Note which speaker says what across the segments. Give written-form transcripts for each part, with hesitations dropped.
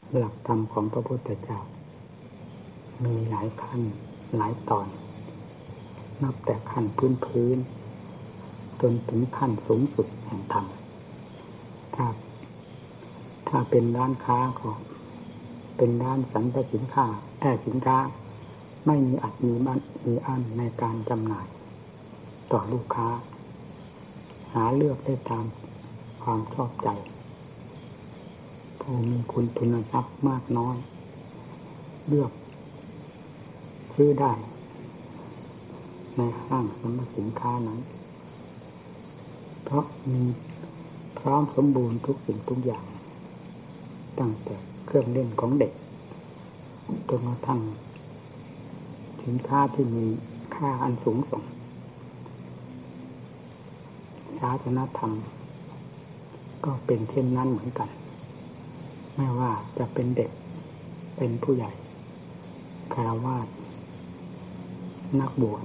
Speaker 1: หลักธรรมของพระพุทธเจ้ามีหลายขั้นหลายตอนนับแต่ขั้นพื้นจนถึงขั้นสูงสุดแห่งธรรมถ้าเป็นร้านค้าก็เป็นร้านสรรพสินค้าสินค้าไม่มีอัดมีอั้นในการจำหน่ายต่อลูกค้าหาเลือกได้ตามความชอบใจผู้มีคุณทุนทรัพย์มากน้อยเลือกซื้อได้ในห้างสรรพสินค้านั้นเพราะมีพร้อมสมบูรณ์ทุกสิ่งทุกอย่างตั้งแต่เครื่องเล่นของเด็กจนกระทั่งสินค้าที่มีค่าอันสูงส่งศาสนธรรมก็เป็นเช่นนั้นเหมือนกันไม่ว่าจะเป็นเด็กเป็นผู้ใหญ่ฆราวาสนักบวช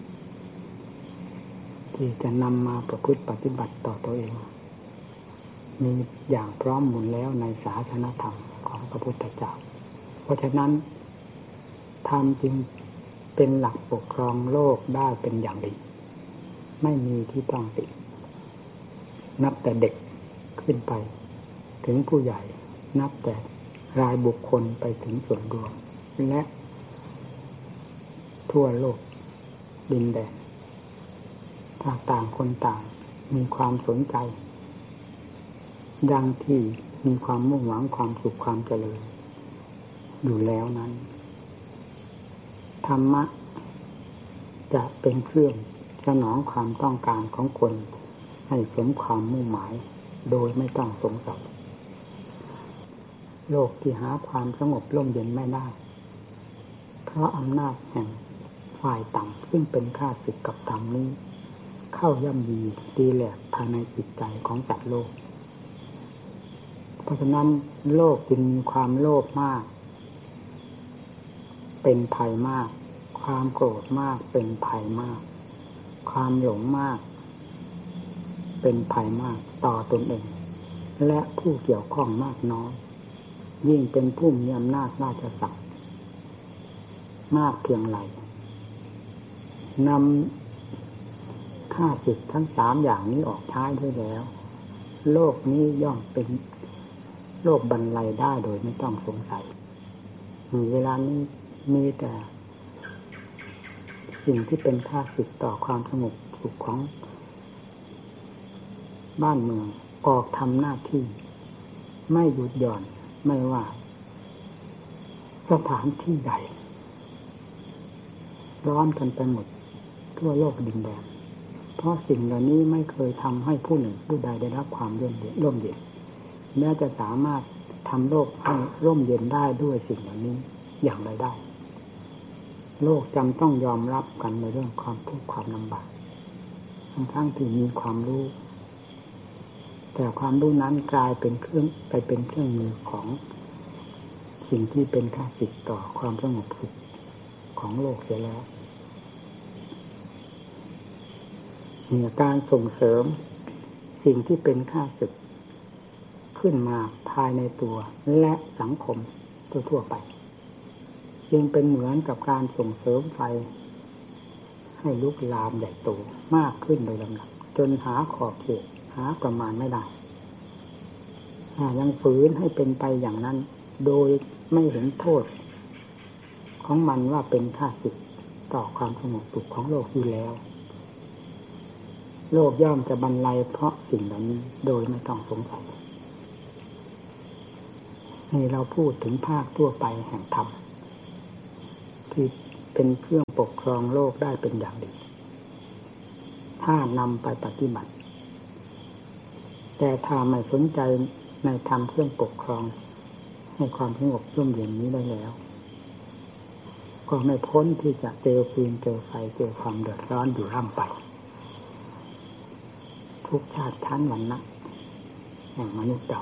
Speaker 1: ที่จะนำมาประพฤติปฏิบัติต่อตัวเองมีอย่างพร้อมหมดแล้วในศาสนธรรมของพระพุทธเจ้าเพราะฉะนั้นธรรมจึงเป็นหลักปกครองโลกได้เป็นอย่างดีไม่มีที่ต้องตินับแต่เด็กขึ้นไปถึงผู้ใหญ่นับแต่รายบุคคลไปถึงส่วนรวมและทั่วโลกดินแดนถ้าต่างคนต่างมีความสนใจดังที่มีความมุ่งหวังความสุขความเจริญอยู่แล้วนั้นธรรมะจะเป็นเครื่องสนองความต้องการของคนให้สมความมุ่งหมายโดยไม่ต้องสงสัยโลกที่หาความสงบร่มเย็นไม่ได้เพราะอำนาจแห่งฝ่ายต่ำซึ่งเป็นข้าศึกกับธรรมนี้เข้าย่ำยีตีแหลกภายในจิตใจของสัตว์โลกเพราะฉะนั้นโลกจึงมีความโลภมากเป็นภัยมากความโกรธมากเป็นภัยมากความหลงมากเป็นภัยมากต่อตนเองและผู้เกี่ยวข้องมากน้อยยิ่งเป็นผู้มีอำนาจราชศักดิ์มากเพียงไรนำข้าศึกทั้งสามอย่างนี้ออกใช้ด้วยแล้วโลกนี้ย่อมเป็นโลกบรรลัยได้โดยไม่ต้องสงสัยเวลานี้มีแต่สิ่งที่เป็นข้าศึกต่อความสงบสุขของบ้านเมืองออกทำหน้าที่ไม่หยุดหย่อนไม่ว่าสถานที่ใดร้อนกันไปหมดทั่วโลกดินแดนเพราะสิ่งเหล่านี้ไม่เคยทำให้ผู้หนึ่งผู้ใดได้รับความร่มเย็นแม้จะสามารถทำโลกให้ร่มเย็นได้ด้วยสิ่งเหล่านี้อย่างไรได้โลกจำต้องยอมรับกันในเรื่องความทุกข์ความลำบากทั้งที่มีความรู้แต่ความรู้นั้นกลายเป็นเครื่องมือของสิ่งที่เป็นข้าศึกต่อความสงบสุขของโลกเสียแล้วมีการส่งเสริมสิ่งที่เป็นข้าศึกขึ้นมาภายในตัวและสังคมทั่วไปจึงเป็นเหมือนกับการส่งเสริมไฟให้ลุกลามใหญ่โตมากขึ้นโดยลำดับจนหาขอบเขตหาประมาณไม่ได้ยังฝืนให้เป็นไปอย่างนั้นโดยไม่เห็นโทษของมันว่าเป็นข้าศึกต่อความสงบสุขของโลกอยู่แล้วโลกย่อมจะบรรลัยเพราะสิ่งเหล่านี้โดยไม่ต้องสงสัยนี่เราพูดถึงภาคทั่วไปแห่งธรรมที่เป็นเครื่องปกครองโลกได้เป็นอย่างดีถ้านำไปปฏิบัติแต่ถ้าไม่สนใจในธรรมเครื่องปกครองให้ความสงบร่มเย็นนี้ได้แล้วก็ไม่พ้นที่จะเจอฟืนเจอไฟเจอความเดือดร้อนอยู่ร่ำไปทุกชาติชั้นวรรณะแห่งมนุษย์เรา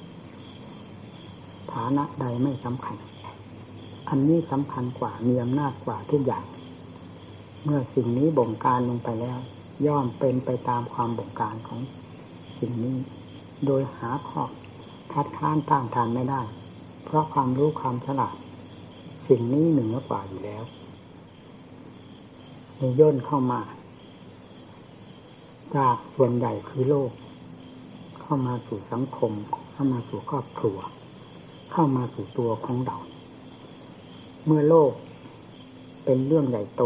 Speaker 1: ฐานะใดไม่สำคัญอันนี้สำคัญกว่ามีอำนาจกว่าทุกอย่างเมื่อสิ่งนี้บงการลงไปแล้วย่อมเป็นไปตามความบงการของสิ่งนี้โดยหาข้อคัดค้านต้านทานไม่ได้เพราะความรู้ความฉลาดสิ่งนี้เหนือกว่าอยู่แล้วมีย่นเข้ามาจากส่วนใหญ่คือโลกเข้ามาสู่สังคมเข้ามาสู่ครอบครัวเข้ามาสู่ตัวของเราเมื่อโลกเป็นเรื่องใหญ่โต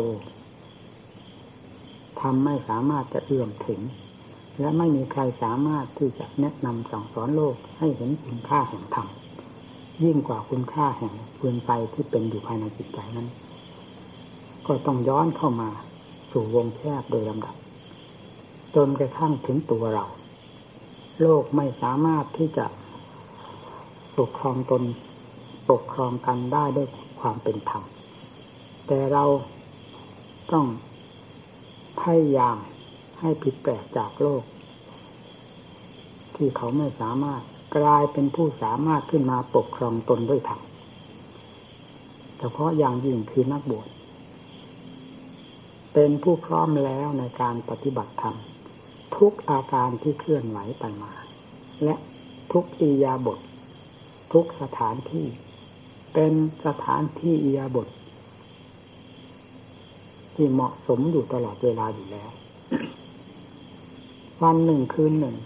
Speaker 1: ทำไม่สามารถจะเอื้อมถึงและไม่มีใครสามารถที่จะแนะนำสั่งสอนโลกให้เห็นคุณค่าแห่งธรรมยิ่งกว่าคุณค่าแห่งฟืนไฟที่เป็นอยู่ภายในจิตใจนั้นก็ต้องย้อนเข้ามาสู่วงแคบโดยลำดับจนกระทั่งถึงตัวเราโลกไม่สามารถที่จะปกครองตนปกครองกันได้ด้วยความเป็นธรรมแต่เราต้องพยายามให้ผิดแปลกจากโลกที่เขาไม่สามารถกลายเป็นผู้สามารถขึ้นมาปกครองตนด้วยธรรมเฉพาะอย่างยิ่งคือนักบวชเป็นผู้พร้อมแล้วในการปฏิบัติธรรมทุกอาการที่เคลื่อนไหวไปมาและทุกอิริยาบถทุกสถานที่เป็นสถานที่อิริยาบถที่เหมาะสมอยู่ตลอดเวลาอยู่แล้ว วันหนึ่งคืนหนึ่ง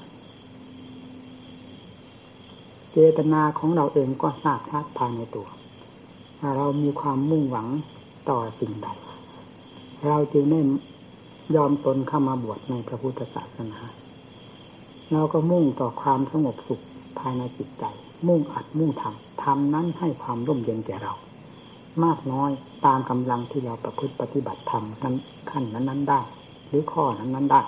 Speaker 1: เจตนาของเราเองก็ทราบชัดภายในตัวเรามีความมุ่งหวังต่อสิ่งใดเราจึงได้ยอมตนเข้ามาบวชในพระพุทธศาสนาเราก็มุ่งต่อความสงบสุขภายในจิตใจมุ่งอัดมุ่งทำนั้นให้ความร่มเย็นแก่เรามากน้อยตามกำลังที่เราประพฤติปฏิบัติธรรมนั้นขั้นนั้นได้หรือข้อนั้นได้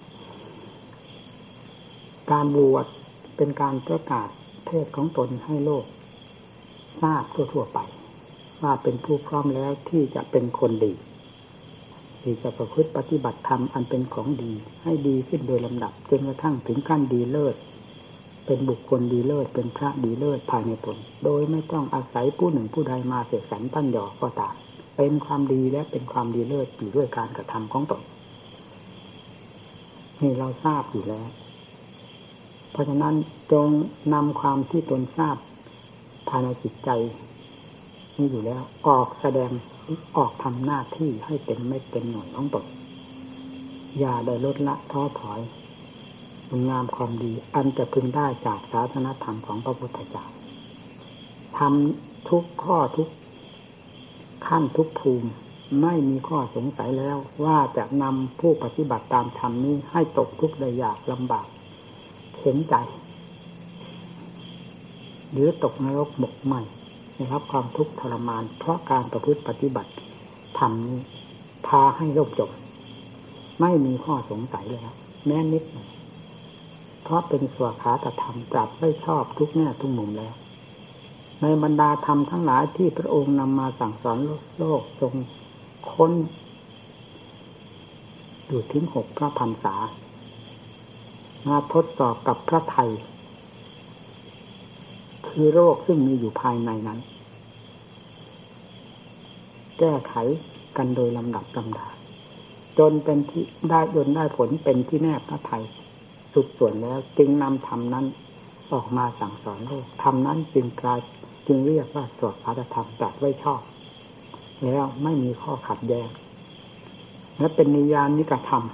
Speaker 1: การบวชเป็นการประกาศเพศของตนให้โลกทราบทั่วๆไปว่าเป็นผู้พร้อมแล้วที่จะเป็นคนดีที่จะประพฤติปฏิบัติธรรมอันเป็นของดีให้ดีขึ้นโดยลำดับจนกระทั่งถึงขั้นดีเลิศเป็นบุคคลดีเลิศเป็นพระดีเลิศภายในตนโดยไม่ต้องอาศัยผู้หนึ่งผู้ใดมาเสกสรรปั้นหยอกก็ตามเป็นความดีและเป็นความดีเลิศอยู่ด้วยการกระทำของตนนี่เราทราบอยู่แล้วเพราะฉะนั้นจงนำความที่ตนทราบภายในจิตใจนี่อยู่แล้วออกแสดงออกทำหน้าที่ให้เต็มเม็ดเต็มหน่วยของตนอย่าได้ลดละท้อถอยคุณงามความดีอันจะพึงได้จากศาสนธรรมของพระพุทธเจ้าทำทุกข้อทุกขั้นทุกภูมิไม่มีข้อสงสัยแล้วว่าจะนำผู้ปฏิบัติตามธรรมนี้ให้ตกทุกข์ได้ยากลำบากเข็นใจหรือตกนรกหมกไหมได้รับความทุกข์ทรมานเพราะการประพฤติปฏิบัติธรรมนี้พาให้โลกจบไม่มีข้อสงสัยเลยครับแม้นิดหนึ่งเพราะเป็นสวขาตธรรมตรัสไม่ชอบทุกแง่ทุกมุมแล้วในบรรดาธรรมทั้งหลายที่พระองค์นำมาสั่งสอนโลกทรงค้นอยู่ถึง6 พระพรรษามาทดสอบกับพระไทยคือโรคซึ่งมีอยู่ภายในนั้นแก้ไขกันโดยลำดับลำดาจนเป็นที่ได้ผลเป็นที่แน่พระไทยสุดส่วนแล้วจึงนำธรรมนั้นออกมาสั่งสอนโลกธรรมนั้นจึงเรียกว่าสวดพระธรรมตรัสไว้ชอบแล้วไม่มีข้อขัดแย้งและเป็นนิยานิกธรรม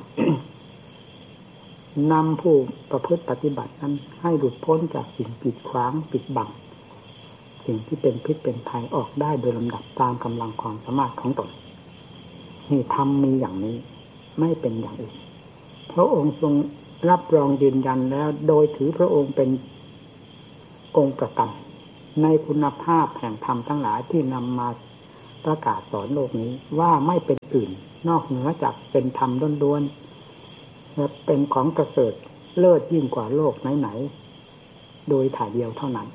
Speaker 1: นำผู้ประพฤติปฏิบัตินั้นให้หลุดพ้นจากสิ่งกีดขวางปิดบังสิ่งที่เป็นพิษเป็นภัยออกได้โดยลำดับตามกำลังความสามารถของตนนี่ธรรมมีอย่างนี้ไม่เป็นอย่างอื่นพระองค์ทรงรับรองยืนยันแล้วโดยถือพระองค์เป็นองค์ประกันในคุณภาพแห่งธรรมทั้งหลายที่นำมาประกาศสอนโลกนี้ว่าไม่เป็นอื่นนอกเหนือจากเป็นธรรมล้วนๆและเป็นของประเสริฐเลิศยิ่งกว่าโลกไหนๆโดยถ่ายเดียวเท่านั้น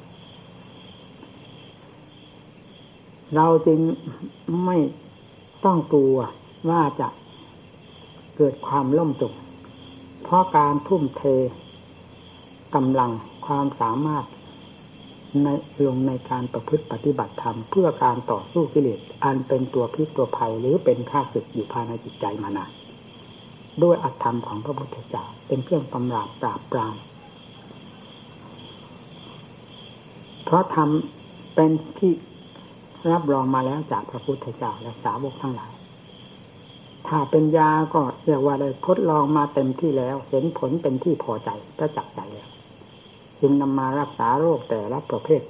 Speaker 1: เราจึงไม่ต้องกลัวว่าจะเกิดความล่มจมเพราะการทุ่มเทกำลังความสามารถลงในการประพฤติปฏิบัติธรรมเพื่อการต่อสู้กิเลสอันเป็นตัวพิษตัวภัยหรือเป็นข้าศึกอยู่ภายในจิตใจมานานด้วยอธรรมของพระพุทธเจ้าเป็นเครื่องกำราบปราบปรามเพราะธรรมเป็นที่รับรองมาแล้วจากพระพุทธเจ้าและสาวกทั้งหลายถ้าเป็นยาก็เรียกว่าได้ทดลองมาเต็มที่แล้วเห็นผลเป็นที่พอใจประจักษ์ใจแล้วจึงนำมารักษาโรคแต่ละประเภท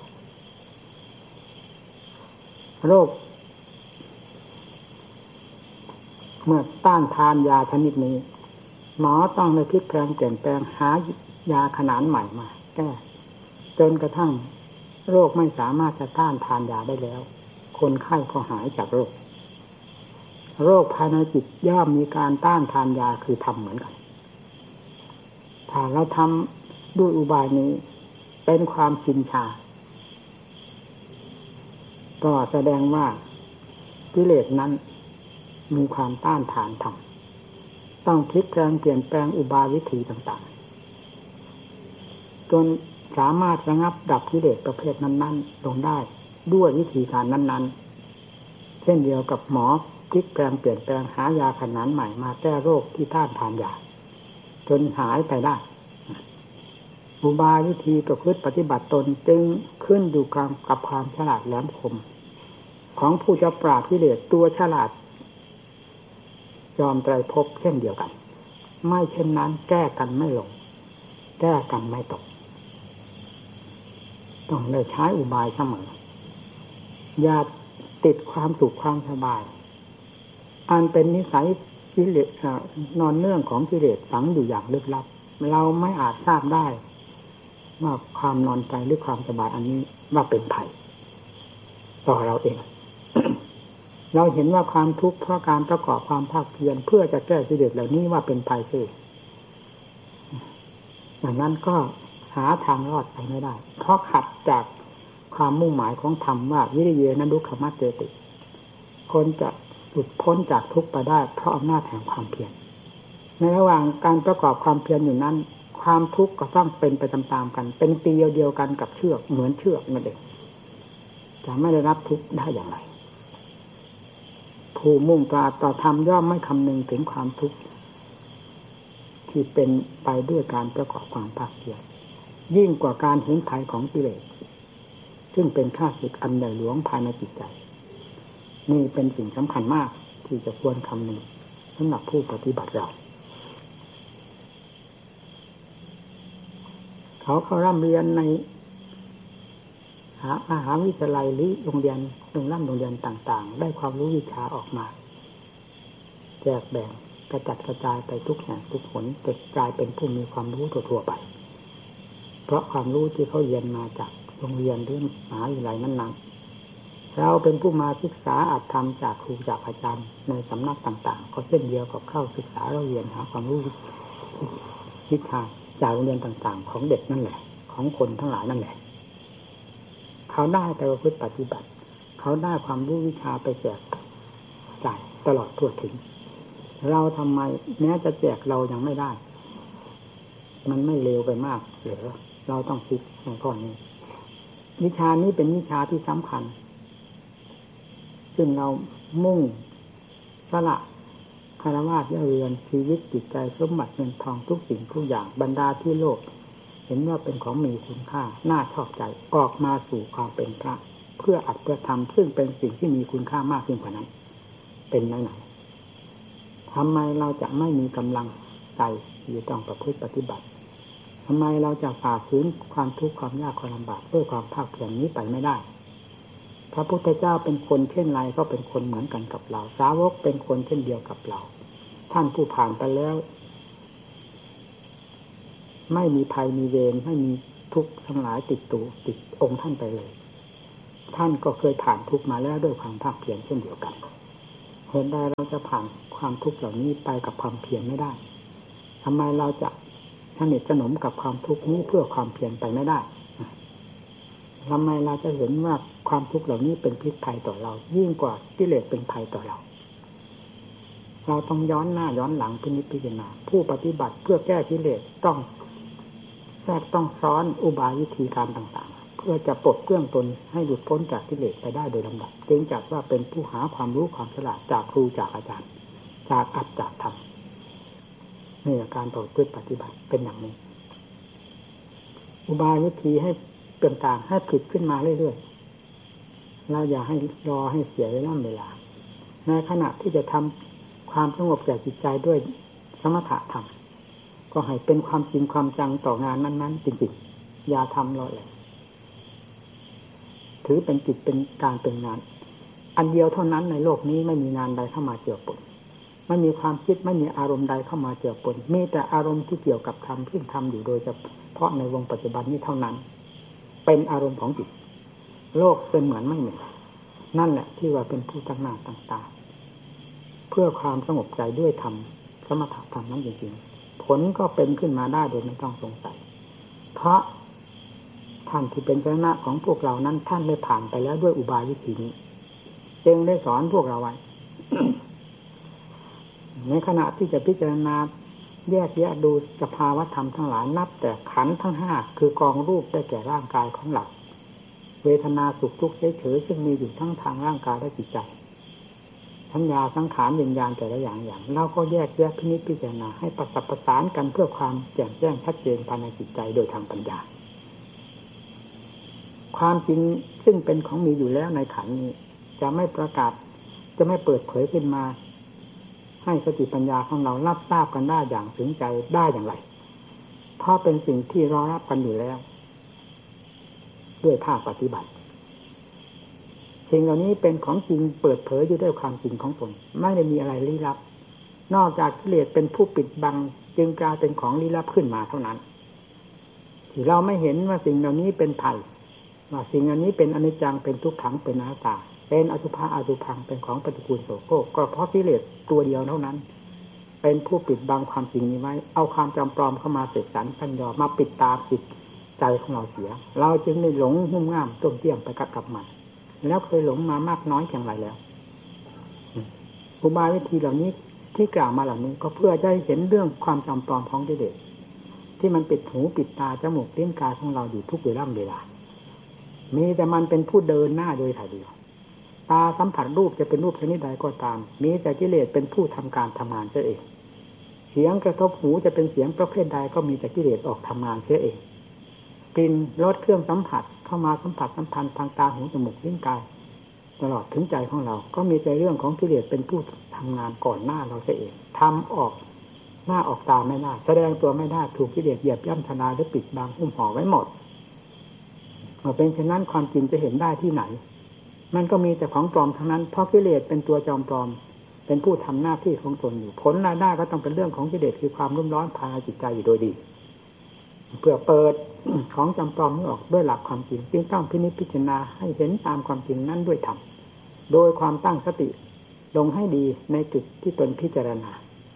Speaker 1: โรคเมื่อต้านทานยาชนิดนี้หมอต้องเลยพลิกแปลงเปลี่ยนแปลงหายาขนาดใหม่มาแก้จนกระทั่งโรคไม่สามารถจะต้านทานยาได้แล้วคนไข้ก็หายจากโรคภายในจิตย่อมมีการต้านทานยาคือทำเหมือนกันถ้าเราทำด้วยอุบายนี้เป็นความชินชาก็แสดงว่ากิเลสนั้นมีความต้านทานธรรมต้องพลิกแปลงเปลี่ยนแปลงอุบายวิธีต่างๆจนสามารถระงับดับกิเลสประเภทนั้นๆลงได้ด้วยวิธีการนั้นๆเช่นเดียวกับหมอพลิกแปลงเปลี่ยนแปลงหายาขนาดใหม่มาแก้โรคที่ต้านทานยาจนหายไปได้อุบายวิธีประพฤติปฏิบัติตนจึงขึ้นอยู่กับความฉลาดแหลมคมของผู้จะปราบกิเลสตัวฉลาดยอมไตรภพเช่นเดียวกันไม่เช่นนั้นแก้กันไม่ลงแก้กันไม่ตกต้องเลยใช้อุบายเสมออย่าติดความสุขความสบายอันเป็นนิสัยกิเลสนอนเนื่องของกิเลสฝังอยู่อย่างลึกลับเราไม่อาจทราบได้ว่าความนอนใจหรือความสบายอันนี้ว่าเป็นภัยต่อเราเอง เราเห็นว่าความทุกข์เพราะการประกอบความภาคเพียรเพื่อจะแก้กิเลสเหล่านี้ว่าเป็นภัยเสียอย่างนั้นก็หาทางรอดไปไม่ได้เพราะขัดจากความมุ่งหมายของธรรมว่าวิริยะดุขมัจเจติคนจะหลุดพ้นจากทุกข์ไปได้เพราะอำนาจแห่งความเพียรในระหว่างการประกอบความเพียรอยู่นั้นความทุกข์ก็ต้องเป็นไปตามๆกันเป็นปีเดียวกันกับเชือกเหมือนเชือกนั่นเองจะไม่ได้รับทุกข์ได้อย่างไรผู้มุ่งปราต่อธรรมย่อมไม่คำนึงถึงความทุกข์ที่เป็นไปด้วยการประกอบความภาคเพียรยิ่งกว่าการเห็นภัยของกิเลสซึ่งเป็นข้าศึกอันใหญ่หลวงภายในจิตใจนี่เป็นสิ่งสำคัญมากที่จะควรคำนึงสำหรับผู้ปฏิบัติเราเขาร่ำเรียนในมหาวิทยาลัยหรือโรงเรียนโรงเรียนต่างๆได้ความรู้วิชาออกมาแจกแบ่งกระจัดกระจายไปทุกแห่งทุกหนจนกลายเป็นผู้มีความรู้ทั่วๆไปเพราะความรู้ที่เขาเรียนมาจากโรงเรียนหรือมหาวิทยาลัยนั้นๆเราเป็นผู้มาศึกษาอัตธรรมจากครูจากอาจารย์ในสำนักต่างๆก็เช่นเดียวกับเข้าศึกษาเราเรียนหาความรู้วิชาจากโรงเรียนต่างๆของเด็กนั่นแหละของคนทั้งหลายนั่นแหละเขาได้แต่ประพฤติปฏิบัติเขาได้ความรู้วิชาไปแจกจ่ายตลอดทั่วถึงเราทำไมแม้จะแจกเรายังไม่ได้มันไม่เร็วไปมากเหรอเราต้องคิดในข้อนี้วิชานี้เป็นวิชาที่สำคัญซึ่งเรามุ่งสละคารวะย่าเรือนชีวิตจิตใจสมบัติเงินทองทุกสิ่งทุกอย่างบรรดาที่โลกเห็นว่าเป็นของมีคุณค่าน่าชอบใจออกมาสู่ความเป็นพระเพื่ออัดเพื่อทำซึ่งเป็นสิ่งที่มีคุณค่ามากยิ่งกว่านั้นเป็นไหนทำไมเราจะไม่มีกำลังใจที่ต้องประพฤติปฏิบัติทำไมเราจะฝ่าฝืนความทุกข์ความยากความลำบากด้วยความภาคเพียรนี้ไปไม่ได้พระพุทธเจ้าเป็นคนเช่นไรก็เป็นคนเหมือนกันกับเราสาวกเป็นคนเช่นเดียวกับเราท่านผู้ผ่านไปแล้วไม่มีภัยมีเวรไม่มีทุกข์ทั้งหลายติดองค์ท่านไปเลยท่านก็เคยผ่านทุกข์มาแล้วด้วยความภาคเพียรเช่นเดียวกันเหตุใดเราจะผ่านความทุกข์เหล่านี้ไปกับความเพียรไม่ได้ทำไมเราจะสนิทสนมกับความทุกข์นี้เพื่อความเพียรไปไม่ได้ทำไมเราจะเห็นว่าความทุกข์เหล่านี้เป็นพิษภัยต่อเรายิ่งกว่ากิเลสเป็นภัยต่อเราต้องย้อนหน้าย้อนหลังพิจารณาผู้ปฏิบัติเพื่อแก้กิเลสต้องซ้อนอุบายวิธีการต่างๆเพื่อจะปลดเปลื้องตนให้หลุดพ้นจากกิเลสไปได้โดยลำดับจึงจัดว่าเป็นผู้หาความรู้ความฉลาดจากครูจากอาจารย์จากอัตจากธรรมนี่การประพฤติปฏิบัติเป็นอย่างนี้อุบายวิธีให้ต่างๆให้ผลิตขึ้นมาเรื่อยเราอย่าให้รอให้เสียเวลาในขณะที่จะทำความสงบแก่จิตใจด้วยสมถะธรรมก็ให้เป็นความจริงความจังต่องานนั้นๆจริงๆอย่าทำรอเลยถือเป็นจิตเป็นการเป็นงานอันเดียวเท่านั้นในโลกนี้ไม่มีงานใดเข้ามาเจือปนไม่มีความคิดไม่มีอารมณ์ใดเข้ามาเจือปนมีแต่อารมณ์ที่เกี่ยวกับธรรมที่ทำอยู่โดยเฉพาะในวงปัจจุบันนี้เท่านั้นเป็นอารมณ์ของจิตโลกเป็นเหมือนไม่มีนั่นแหละที่ว่าเป็นผู้ตั้งหน้าตั้งตาเพื่อความสงบใจด้วยธรรมสมถะธรรมนั้นจริงๆผลก็เป็นขึ้นมาได้โดยไม่ต้องสงสัยเพราะท่านที่เป็นชนะของพวกเรานั้นท่านได้ผ่านไปแล้วด้วยอุบายวิธีนี้จึงได้สอนพวกเราไว้ ในขณะที่จะพิจารณาแยกแยะดูสภาวะธรรมทั้งหลายนับแต่ขันธ์ทั้งห้าคือกองรูปได้แก่ร่างกายของเราเวทนาสุขทุกข์เฉยๆซึ่งมีอยู่ทั้งทางร่างกายและจิตใจสัญญาสังขารวิญญาณแต่ละอย่างเราก็แยกแยะพิจารณาให้ประสานกันเพื่อความแจ่มแจ้งชัดเจนภายในจิตใจโดยทางปัญญาความจริงซึ่งเป็นของมีอยู่แล้วในขันธ์นี้จะไม่ประกาศจะไม่เปิดเผยขึ้นมาให้สติปัญญาของเรารับทราบกันได้อย่างถึงใจได้อย่างไรเพราะเป็นสิ่งที่รอรับกันอยู่แล้วด้วยภาคปฏิบัติสิ่งเหล่านี้เป็นของจริงเปิดเผยอยู่ด้วยความจริงของตนไม่ได้มีอะไรลี้ลับนอกจากกิเลสเป็นผู้ปิดบังจึงกลายเป็นของลี้ลับขึ้นมาเท่านั้นที่เราไม่เห็นว่าสิ่งเหล่านี้เป็นภัยว่าสิ่งอันนี้เป็นอนิจจังเป็นทุกขังเป็นอนัตตาเป็นอสุภะอสุภังเป็นของปฏิกูลโสโครกก็เพราะกิเลสตัวเดียวเท่านั้นเป็นผู้ปิดบังความจริงนี้ไว้เอาความจำปลอมเข้ามาเสกสรรปัญญามาปิดตาปิดใจของเราเสียเราจึงได้หลงหุ้มง่ามต้มเตี้ยมไปกับมันแล้วเคยหลงมามากน้อยอย่างไรแล้วอุบายวิธีเหล่านี้ที่กล่าวมาเหล่านี้ก็เพื่อจะให้เห็นเรื่องความจำปลอมของกิเลสที่มันปิดหูปิดตาจมูกลิ้นกายของเราอยู่ทุกเวลามีแต่มันเป็นผู้เดินหน้าโดยถ่ายเดียวตาสัมผัสรูปจะเป็นรูปชนิดใดก็ตามมีแต่กิเลสเป็นผู้ทำการทำงานเสียเองเสียงกระทบหูจะเป็นเสียงประเภทใดก็มีแต่กิเลสออกทำงานเสียเองกลิ่นรสเครื่องสัมผัสเข้ามาสัมผัสสัมพันธ์ทางตาหูจมูกลิ้นกายตลอดถึงใจของเราก็มีแต่เรื่องของกิเลสเป็นผู้ทำงานก่อนหน้าเราเสียเองทำออกหน้าออกตาไม่ได้แสดงตัวไม่ได้ถูกกิเลสเหยียบย่ำทำลายหรือปิดบังหุ้มห่อไว้หมดเมื่อเป็นเช่นนั้นความจริงจะเห็นได้ที่ไหนมันก็มีแต่ของปลอมทั้งนั้นเพราะกิเลสเป็นตัวจอมปลอมเป็นผู้ทำหน้าที่ของตนอยู่ผลรายได้ก็ต้องเป็นเรื่องของกิเลสคือความรุ่มร้อนภายในจิตใจอยู่โดยดีเพื่อเปิดของจำปลอมนี้ออกด้วยหลักความจริงจึงต้องพินิจพิจารณาให้เห็นตามความจริงนั้นด้วยธรรมโดยความตั้งสติลงให้ดีในจุดที่ตนพิจารณา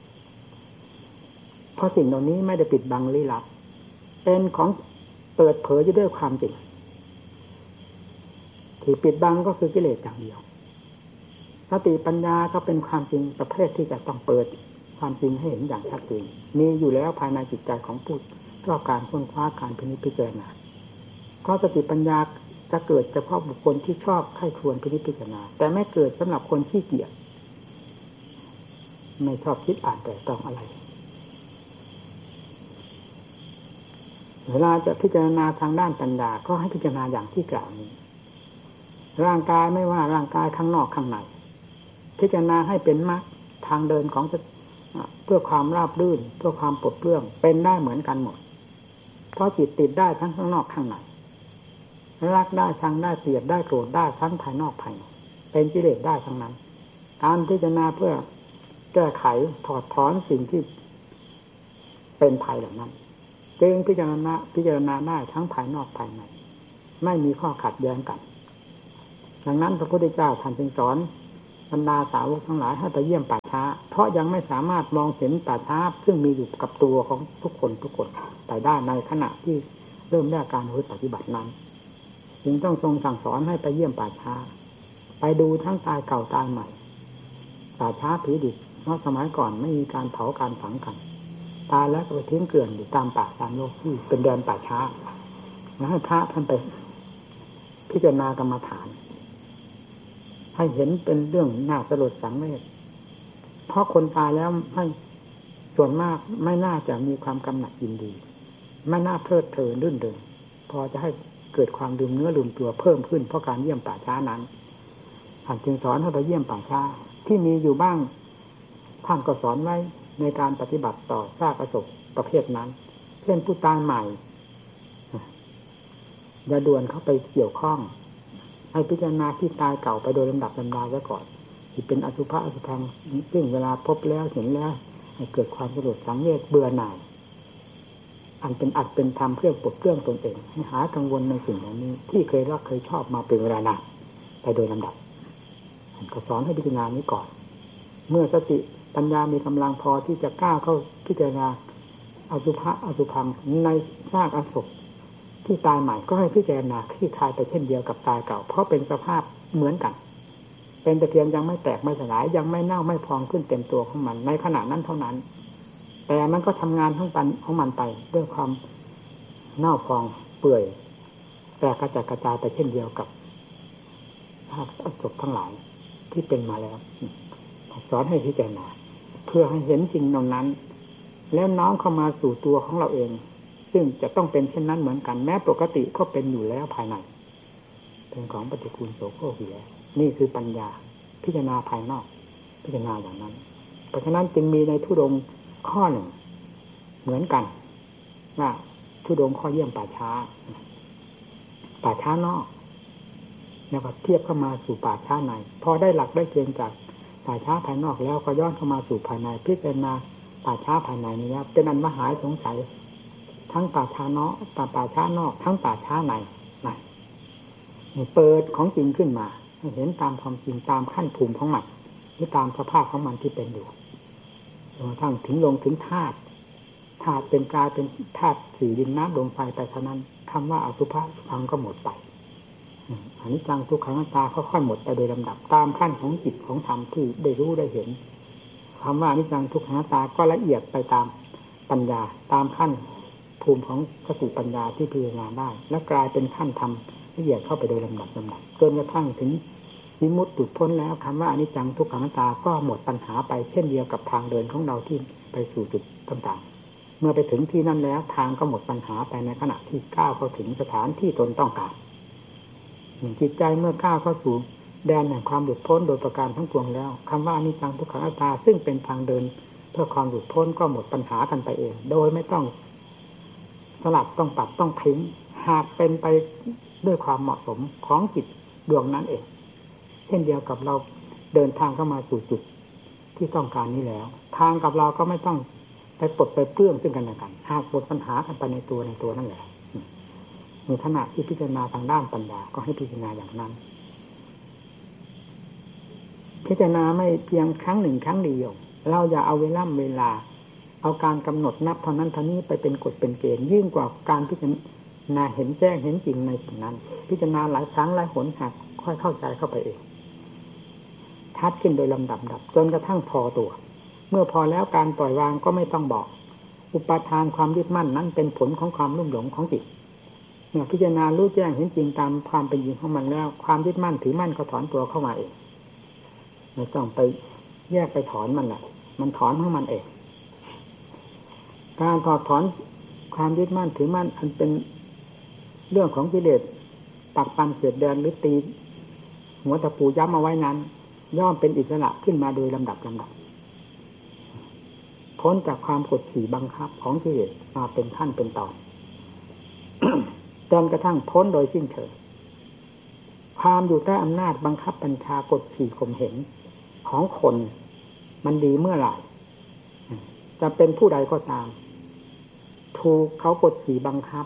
Speaker 1: เพราะสิ่งเหล่านี้ไม่ได้ปิดบังลี้ลับเป็นของเปิดเผยอยู่ด้วยความจริงที่ปิดบังก็คือกิเลสอย่างเดียวสติปัญญาก็เป็นความจริงประเภทที่จะต้องเปิดความจริงให้เห็นอย่างชัดเจนมีอยู่แล้วภายในจิตใจของผู้ชอบการค้นคว้าการพินิจพิจารณาเพราะสติปัญญาจะเกิดเฉพาะบุคคลที่ชอบใคร่ครวญพินิจพิจารณาแต่ไม่เกิดสำหรับคนขี้เกียจไม่ชอบคิดอ่านแต่ต้องอะไรเวลาจะพิจารณาทางด้านปัญญาก็ให้พิจารณาอย่างที่กล่าวนี้ร่างกายไม่ว่าร่างกายข้างนอกข้างในพิจารณาให้เป็นมรรคทางเดินของเพื่อความราบรื่นเพื่อความปลดเปลื้องเป็นได้เหมือนกันหมดเพราะจิตติดได้ทั้งข้างนอกข้างในรักได้ชังได้เกลียดได้โกรธได้ทั้งภายนอกภายในเป็นกิเลสได้ทั้งนั้นการพิจารณาเพื่อแก้ไขถอดถอนสิ่งที่เป็นภัยเหล่านั้นจึงพิจารณาได้ทั้งภายนอกภายในไม่มีข้อขัดแย้งกันดังนั้นพระพุทธเจ้าท่านจึงสอนบรรดาสาวกทั้งหลายให้ไปเยี่ยมป่าช้าเพราะยังไม่สามารถมองเห็นป่าช้าซึ่งมีอยู่กับตัวของทุกคนไปได้ในขณะที่เริ่มแรกการปฏิบัตินั้นจึงต้องทรงสั่งสอนให้ไปเยี่ยมป่าช้าไปดูทั้งตายเก่าตายใหม่ป่าช้าผีดิบเพราะสมัยก่อนไม่มีการเผาการฝังกันตายแล้วก็ไปทิ้งเกลื่อนอยู่ตามป่าตามโลกที่เป็นแดนป่าช้าแล้วให้พระท่านไปพิจารณากรรมฐานให้เห็นเป็นเรื่องน่าสลดสังเวชเพราะคนตายแล้วให้ส่วนมากไม่น่าจะมีความกำหนัดยินดีไม่น่าเพลิดเพลินรื่นเริงพอจะให้เกิดความลืมเนื้อลืมตัวเพิ่มขึ้นเพราะการเยี่ยมป่าช้านั้นท่านจึงสอนให้เราเยี่ยมป่าช้าที่มีอยู่บ้างท่านก็สอนไว้ในการปฏิบัติต่อซากอศพประเภทนั้นเช่นผู้ตายใหม่อย่าด่วนเข้าไปเกี่ยวข้องให้พิจารณาที่ตายเก่าไปโดยลำดับลำดาไว้ก่อนที่เป็นอสุภะอสุภังซึ่งเวลาพบแล้วเห็นแล้วให้เกิดความสลดสังเวชเบื่อหน่ายอันเป็นอัดเป็นธรรมเพื่อปลดเปลื้องตนเองให้หากังวลในสิ่งเหล่านี้ที่เคยรักเคยชอบมาเป็นเวลานานไปโดยลำดับก็สอนให้พิจารณานี้ก่อนเมื่อสติปัญญามีกำลังพอที่จะก้าวเข้าพิจารณาอสุภะอสุภังในซากอศพที่ตายใหม่ก็ให้พิจารณาคลี่คลายไปเช่นเดียวกับตายเก่าเพราะเป็นสภาพเหมือนกันเป็นแต่เพียงยังไม่แตกไม่สลายยังไม่เน่าไม่พองขึ้นเต็มตัวของมันในขณะนั้นเท่านั้นแต่มันก็ทำงานของมันไปด้วยความเน่าพองเปื่อยแตกกระจัดกระจายไปเช่นเดียวกับภาพอศพทั้งหลายที่เป็นมาแล้วสอนให้พิจารณาเพื่อให้เห็นจริงตรงนั้นแล้วน้อมเข้ามาสู่ตัวของเราเองซึ่งจะต้องเป็นเช่นนั้นเหมือนกันแม้ปกติก็เป็นอยู่แล้วภายในเป็นของปฏิกูลโสโครกอยู่แล้วนี่คือปัญญาพิจารณาภายนอกพิจารณาอย่างนั้นเพราะฉะนั้นจึงมีในธุดงค์ข้อหนึ่งเหมือนกันว่าธุดงค์ข้อเยี่ยมป่าช้าป่าช้านอกแล้วก็เทียบเข้ามาสู่ป่าช้าในพอได้หลักได้เกณฑ์จากป่าช้าภายนอกแล้วก็ย้อนเข้ามาสู่ภายในพิจารณาป่าช้าภายในนี้แล้วเป็นอันมหาสงสัยทั้งป่าช้านอกป่าช้านอกทั้งป่าช้าในนี่เปิดของจริงขึ้นมาให้เห็นตามความจริงตามขั้นภูมิของมันหรือตามสภาพของมันที่เป็นอยู่จนกระทั่งถึงลงถึงธาตุเป็นกายเป็นธาตุสี่ดินน้ำลมไฟไปเท่านั้นคำว่าอสุภะพังก็หมดไปอนิจจังทุกขังอนัตตาค่อยๆหมดไปโดยลำดับตามขั้นของจิตของธรรมที่ได้รู้ได้เห็นคำว่าอนิจจังทุกขังอนัตตาก็ละเอียดไปตามปัญญาตามขั้นภูมิของสติปัญญาที่พิจารณาได้และกลายเป็นขั้นธรรมละเอียดเข้าไปโดยลำดับจนกระทั่งถึงวิมุตติหลุดพ้นแล้วคำว่าอนิจจังทุกขังอนัตตาก็หมดปัญหาไปเช่นเดียวกับทางเดินของเราที่ไปสู่จุดต่างๆเมื่อไปถึงที่นั่นแล้วทางก็หมดปัญหาไปในขณะที่ก้าวเข้าถึงสถานที่ตนต้องการจิตใจเมื่อก้าวเข้าสู่แดนแห่งความหลุดพ้นโดยประการทั้งปวงแล้วคำว่าอนิจจังทุกขังอนัตตาซึ่งเป็นทางเดินเพื่อความหลุดพ้นก็หมดปัญหากันไปเองโดยไม่ต้องสลับต้องปรับต้องทิ้งหากเป็นไปด้วยความเหมาะสมของจิตดวงนั้นเองเช่นเดียวกับเราเดินทางเข้ามาสู่จุดที่ต้องการนี้แล้วทางกับเราก็ไม่ต้องไปปลดไปเปลื้องซึ่งกันและกันหากหมดปัญหากันไปในตัวนั่นแหละในขณะที่พิจารณาทางด้านปัญญาก็ให้พิจารณาอย่างนั้นพิจารณาไม่เพียงครั้งหนึ่งครั้งเดียวเราอย่าเอาเวลาเอาการกำหนดนับเท่านั้นเท่านี้ไปเป็นกฎเป็นเกณฑ์ยิ่งกว่าการพิจารณาเห็นแจ้งเห็นจริงในสิ่งนั้นพิจารณาหลายครั้งหลายหนหากค่อยเข้าใจเข้าไปเองชัดขึ้นโดยลำดับจนกระทั่งพอตัวเมื่อพอแล้วการปล่อยวางก็ไม่ต้องบอกอุปาทานความยึดมั่นนั้นเป็นผลของความลุ่มหลงของจิตเมื่อพิจารณารู้แจ้งเห็นจริงตามความเป็นจริงของมันแล้วความยึดมั่นถือมั่นก็ถอนตัวเข้ามาเองไม่ต้องไปแยกไปถอนมันแหละมันถอนของมันเองการถอนความยึดมั่นถือมั่นอันเป็นเรื่องของกิเลสปักปันเสียดแดนหรือตีหัวตะปูย้ำเอาไว้นั้นย่อมเป็นอิสระขึ้นมาโดยลำดับพ้นจากความกดขี่บังคับของกิเลสมาเป็นขั้นเป็นตอน จนกระทั่งพ้นโดยสิ้นเชิงความอยู่ใต้อำนาจบังคับบัญชากดขี่ข่มเหงของคนมันดีเมื่อไหร่จะเป็นผู้ใดก็ตามถูกเขากดขี่บังคับ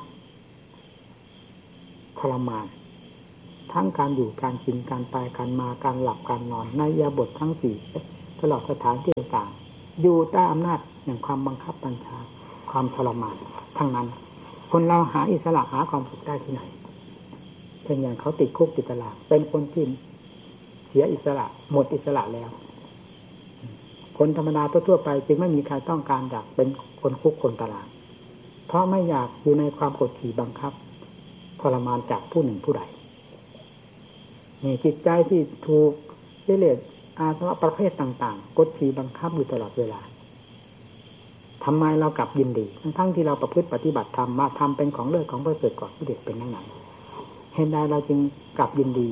Speaker 1: ทรมานทั้งการอยู่การกินการไปการมาการหลับการนอนในอิริยาบถทั้งสี่ตลอดสถานที่ต่างๆอยู่ใต้อำนาจแห่งความบังคับบัญชาความทรมานทั้งนั้นคนเราหาอิสระหาความสุขได้ที่ไหนเป็นอย่างเขาติดคุกติดตารางเป็นคนที่เสียอิสระหมดอิสระแล้วคนธรรมดาทั่วไปจึงไม่มีใครต้องการอยากเป็นคนคุกคนตารางเพราะไม่อยากอยู่ในความกดขี่บังคับทรมานจากผู้หนึ่งผู้ใดนี่จิตใจที่ถูกกิเลสอาสวะประเภทต่างๆกดขี่บังคับอยู่ตลอดเวลาทำไมเรากลับยินดีทั้งที่เราประพฤติปฏิบัติธรรมมาทำเป็นของเลิศของประเสริฐกว่ากิเลสเป็นนั่นไหนเห็นใดเราจึงกลับยินดี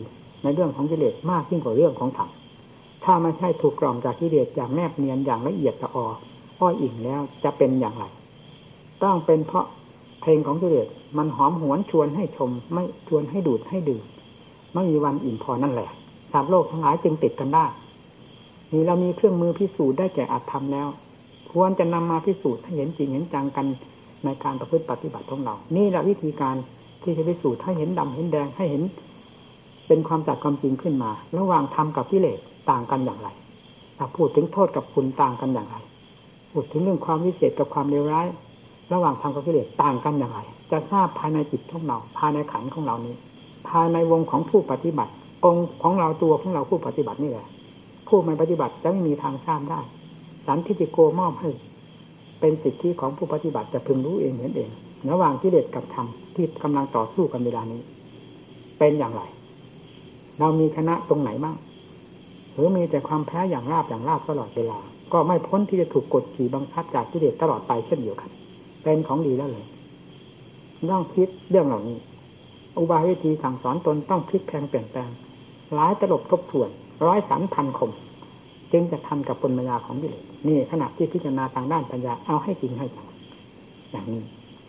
Speaker 1: ในเรื่องของกิเลสมากยิ่งกว่าเรื่องของธรรมถ้าไม่ใช่ถูกกล่อมจากกิเลสอย่างแนบเนียนอย่างละเอียดละอออ้อยอิ่งแล้วจะเป็นอย่างไรต้องเป็นเพราะเพลงของกิเลสมันหอมหวนชวนให้ชมไม่ชวนให้ดูดให้ดื่มไม่มีวันอิ่มพอนั่นแหละสัตว์โลกทั้งหลายจึงติดกันได้นี่เรามีเครื่องมือพิสูจน์ได้แก่อัตธรรมแล้วควรจะนำมาพิสูจน์ให้เห็นจริงเห็นจังกันในการประพฤติปฏิบัติของเรานี่แหละวิธีการที่จะพิสูจน์ให้เห็นดำเห็นแดงให้เห็นเป็นความจัดความจริงขึ้นมาระหว่างธรรมกับกิเลสต่างกันอย่างไรถ้าพูดถึงโทษกับคุณต่างกันอย่างไรพูดถึงเรื่องความวิเศษกับความเลวร้ายระหว่างธรรมกับกิเลสต่างกันอย่างไรจะทราบภายในจิตของเราภายในขันธ์ของเรานี้ภายในวงของผู้ปฏิบัติองค์ของเราตัวของเราผู้ปฏิบัตินี่แหละผู้ไม่ปฏิบัติจะไม่มีทางทราบได้สันทิฏฐิโกมอบให้เป็นสิทธิของผู้ปฏิบัติจะพึงรู้เองเห็นเองระหว่างกิเลสกับธรรมที่กำลังต่อสู้กันเวลานี้เป็นอย่างไรเรามีชนะตรงไหนบ้างหรือมีแต่ความแพ้อย่างราบตลอดเวลาก็ไม่พ้นที่จะถูกกดขี่บังคับจากกิเลสตลอดไปเช่นเดียวกันเป็นของดีแล้วเลยต้องคิดเรื่องเหล่านี้อุบายวิธีสั่งสอนตนต้องพลิกแพลงเปลี่ยนแปลงหลายตลบทบทวนร้อยสันพันคมจึงจะทันกับปัญญาของกิเลสนี่ขณะที่พิจารณาทางด้านปัญญาเอาให้จริงให้จังอย่างนี้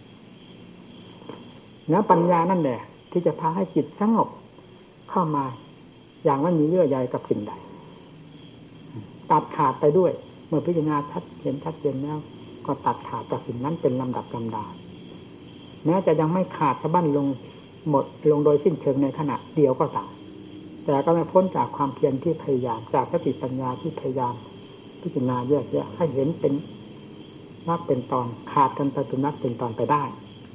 Speaker 1: แล้วปัญญานั่นแหละที่จะพาให้จิตสงบเข้ามาอย่างไม่มีเยื่อใยกับสิ่งใดตัดขาดไปด้วยเมื่อพิจารณาชัดเจนแล้วก็ตัดขาดจากสิ่งนั้นเป็นลำดับลำดาแม้จะยังไม่ขาดสะบั้นลงหมดลงโดยสิ้นเชิงในขณะเดียวก็ตามแต่ก็ไม่พ้นจากความเพียรที่พยายามจากสติปัญญาที่พยายามพิจารณาแยกแยะให้เห็นเป็นนักเป็นตอนขาดกันไปเป็นนักเป็นตอนไปได้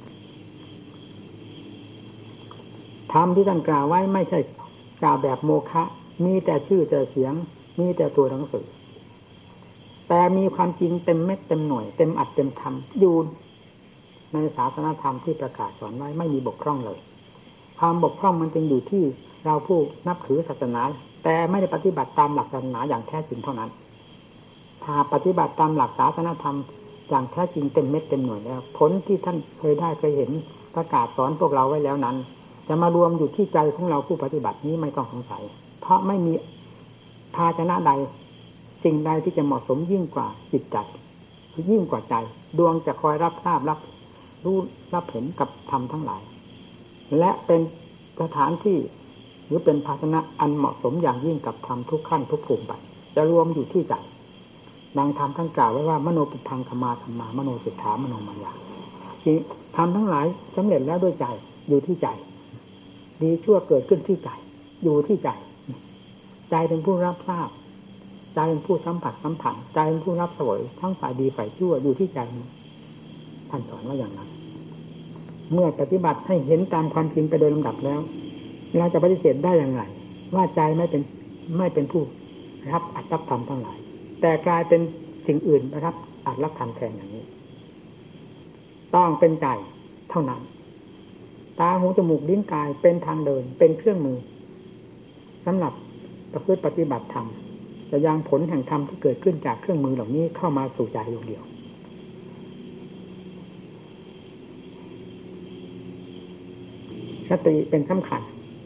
Speaker 1: ธรรมที่ท่านกล่าวไว้ไม่ใช่กล่าวแบบโมฆะมีแต่ชื่อแต่เสียงมีแต่ตัวหนังสือแต่มีความจริงเต็มเม็ดเต็มหน่วยเต็มอัดเต็มธรรมอยู่ในศาสนธรรมที่ประกาศสอนไว้ไม่มีบกพร่องเลยความบกพร่องมันจึงอยู่ที่เราผู้นับถือศาสนาแต่ไม่ได้ปฏิบัติตามหลักศาสนาอย่างแท้จริงเท่านั้นถ้าปฏิบัติตามหลักศาสนธรรมอย่างแท้จริงเต็มเม็ดเต็มหน่วยแล้วผลที่ท่านเคยเห็นประกาศสอนพวกเราไว้แล้วนั้นจะมารวมอยู่ที่ใจของเราผู้ปฏิบัตินี้ไม่ต้องสงสัยเพราะไม่มีภาชนะใดสิ่งใดที่จะเหมาะสมยิ่งกว่าจิตใจยิ่งกว่าใจดวงจะคอยรับทราบรับรู้รับเห็นกับธรรมทั้งหลายและเป็นสถานที่หรือเป็นภาชนะอันเหมาะสมอย่างยิ่งกับธรรมทุกขั้นทุกภูมิไปจะรวมอยู่ที่ใจดังธรรมท่านกล่าวไว้ว่ามโนปุพังธรรมาธรรมามโนสิทธามโนมายาธรรมทั้งหลายสำเร็จแล้วด้วยใจอยู่ที่ใจดีชั่วเกิดขึ้นที่ใจอยู่ที่ใจใจเป็นผู้รับทราบใจเป็นผู้สัมผัสใจเป็นผู้รับเสวยทั้งฝ่ายดีฝ่ายชั่วอยู่ที่ใจท่านสอนว่าอย่างนั้นเมื่อปฏิบัติให้เห็นตามความจริงไปโดยลำดับแล้วเราจะปฏิเสธได้อย่างไรว่าใจไม่เป็นผู้รับอัตถธรรมทั้งหลายแต่กลายเป็นสิ่งอื่นรับอัตถธรรมแทนอย่างนี้ต้องเป็นใจเท่านั้นตาหูจมูกลิ้นกายเป็นทางเดินเป็นเครื่องมือสำหรับประพฤติปฏิบัติธรรมจะยังผลแห่งธรรมที่เกิดขึ้นจากเครื่องมือเหล่านี้เข้ามาสู่ใจดวงเดียวสติเป็นสำคัญ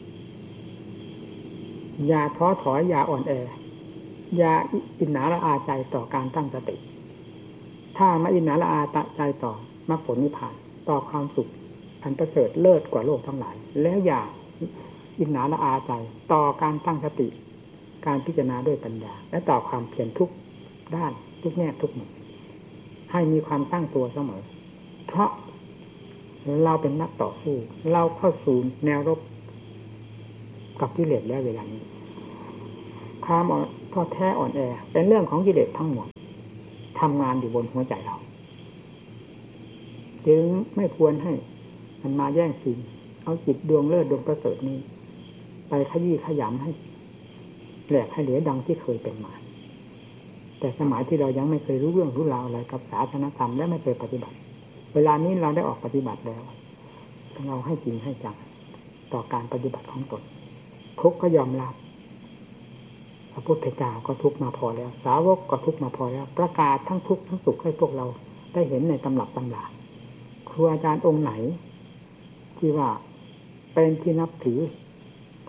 Speaker 1: อย่าท้อถอยอย่าอ่อนแออย่าอิจฉาละอาใจต่อการตั้งสติถ้าไม่อิจฉาละอาใจต่อมรรคผลนิพพานต่อความสุขอันประเสริฐเลิศกว่าโลกทั้งหลายแล้วอย่าอิจฉาละอาใจต่อการตั้งสติการพิจารณาด้วยปัญญาและต่อความเพียรทุกด้านทุกแง่ทุกมุมให้มีความตั้งตัวเสมอเพราะเราเป็นนักต่อสู้เราเข้าสู่แนวรบกับกิเลสแล้วเวลานี้ความท้อแท้อ่อนแอเป็นเรื่องของกิเลสทั้งหมดทำงานอยู่บนหัวใจเราจึงไม่ควรให้มันมาแย่งชิงเอาจิตดวงเลิศดวงประเสริฐนี้ไปขยี้ขยำให้แหลกให้เหลือดังที่เคยเป็นมาแต่สมัยที่เรายังไม่เคยรู้เรื่องรู้ราวอะไรกับศาสนธรรมและไม่เคยปฏิบัติเวลานี้เราได้ออกปฏิบัติแล้วเราให้จริงให้จังต่อการปฏิบัติของตนทุกข์ก็ยอมรับพระพุทธเจ้าก็ทุกข์มาพอแล้วสาวกก็ทุกข์มาพอแล้วประกาศทั้งทุกข์ทั้งสุขให้พวกเราได้เห็นในตำรับตำราครูอาจารย์องค์ไหนที่ว่าเป็นที่นับถือเค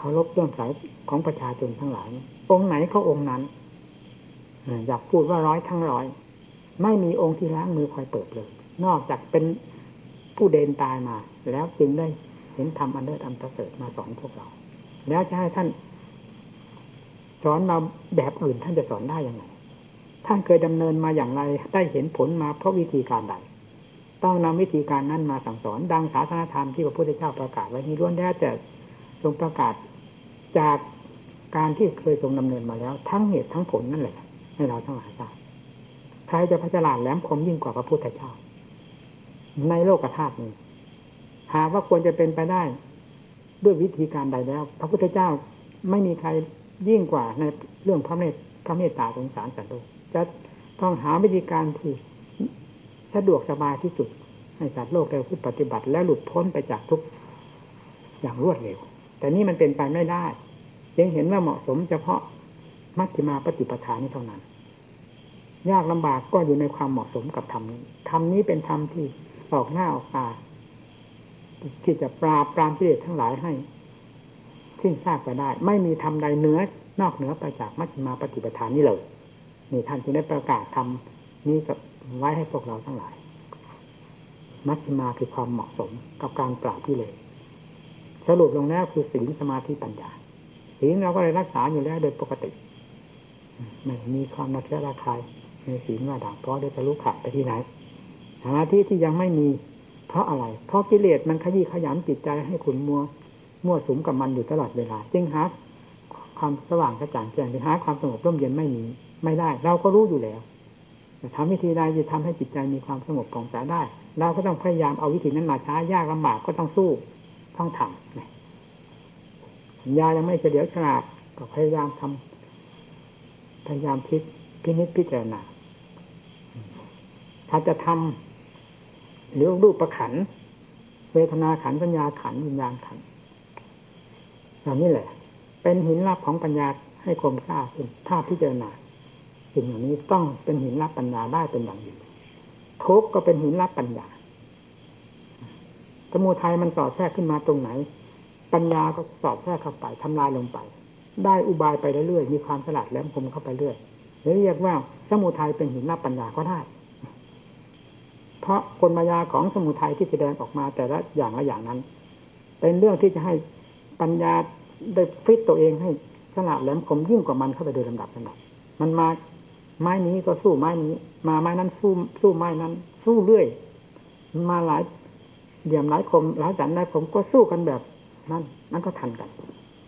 Speaker 1: ารพเรื่องสายของประชาชนทั้งหลายองค์ไหนเขาองค์นั้นอยากพูดว่า100ทั้ง100ไม่มีองค์ที่ล้างมือคอยเปิดเลยนอกจากเป็นผู้เดนตายมาแล้วจึงได้เห็นธรรมอันเลิศอันประเสริฐมาสอนพวกเราแล้วจะให้ท่านสอนมาแบบอื่นท่านจะสอนได้ยังไงท่านเคยดำเนินมาอย่างไรได้เห็นผลมาเพราะวิธีการใดต้องนำวิธีการนั้นมาสั่งสอนดังศาสนธรรมที่พระพุทธเจ้าประกาศไว้นี้ล้วนแล้วแต่ทรงประกาศจากการที่เคยทรงดำเนินมาแล้วทั้งเหตุทั้งผลนั่นแหละให้เราทั้งหลายทราบใครจะพัฒนาแหลมคมยิ่งกว่าพระพุทธเจ้าในโลกธาตุนี้หากว่าควรจะเป็นไปได้ด้วยวิธีการใดแล้วพระพุทธเจ้าไม่มีใครยิ่งกว่าในเรื่องพระเมตตาสงสารสัตว์โลกจะต้องหาวิธีการที่สะดวกสบายที่สุดให้สัตว์โลกได้ปฏิบัติและหลุดพ้นไปจากทุกอย่างรวดเร็วแต่นี่มันเป็นไปไม่ได้ยังเห็นว่าเหมาะสมเฉพาะมัชฌิมาปฏิปทานี้เท่านั้นยากลำบากก็อยู่ในความเหมาะสมกับธรรมนี้ธรรมนี้เป็นธรรมที่ออกหน้าออกตาที่จะปราบปรามกิเลสทั้งหลายให้สิ้นซากไปได้ไม่มีธรรมใดเหนือนอกเหนือไปจากมัชฌิมาปฏิปทานี้เลยนี่ท่านจึงได้ประกาศธรรมนี้ไว้ให้พวกเราทั้งหลายมัชฌิมาคือความเหมาะสมกับการปราบกิเลสสรุปลงแล้วคือศีลสมาธิปัญญาศีลเราก็เลยรักษาอยู่แล้วโดยปกติไม่มีความระแคะระคายในศีลว่าด่างเพราะได้ทะลุขาดไปที่ไหนสมาธิที่ยังไม่มีเพราะอะไรเพราะกิเลสมันขยี้ขยำจิตใจให้ขุ่นมั่วสุมกับมันอยู่ตลอดเวลาจึงหาความสว่างกระจ่างแจ้งหาความสงบร่มเย็นไม่ได้เราก็รู้อยู่แล้วแต่ทำวิธีใดจะทำให้จิตใจมีความสงบผ่องใสได้เราก็ต้องพยายามเอาวิธีนั้นมาใช้ยากลำบากก็ต้องสู้ต้องทำยายังไม่เฉลียวฉลาดก็พยายามทำพยายามพินิจพิจารณาถ้าจะทำหรือรูปประขันเวทนาขันสัญญาขันวิญญาณขันเหล่านี้แหละเป็นหินลับของปัญญาให้คมกล้าขึ้นถ้าพิจารณาสิ่งเหล่านี้ต้องเป็นหินลับปัญญาได้เป็นอย่างดีทุกข์ก็เป็นหินลับปัญญาสมุทัยมันสอดแทรกขึ้นมาตรงไหนปัญญาก็สอดแทรกเข้าไปทำลายลงไปได้อุบายไปเรื่อยๆมีความฉลาดแหลมคมเข้าไปเรื่อยเรียกว่าสมุทัยเป็นหินลับปัญญาก็ได้เพราะกลมายาของสมุทัยที่แสดงออกมาแต่ละอย่างละอย่างนั้นเป็นเรื่องที่จะให้ปัญญาได้ฟิตตัวเองให้ฉลาดแหลมคมยิ่งกว่ามันเข้าไปโดยลำดับมันมาไม้นี้ก็สู้ไม้นี้มาไม้นั้นสู้ไม้นั้นสู้เรื่อยมาหลายเหลี่ยมหลายคมหลายสันหลายคมก็สู้กันแบบนั้นก็ทันกัน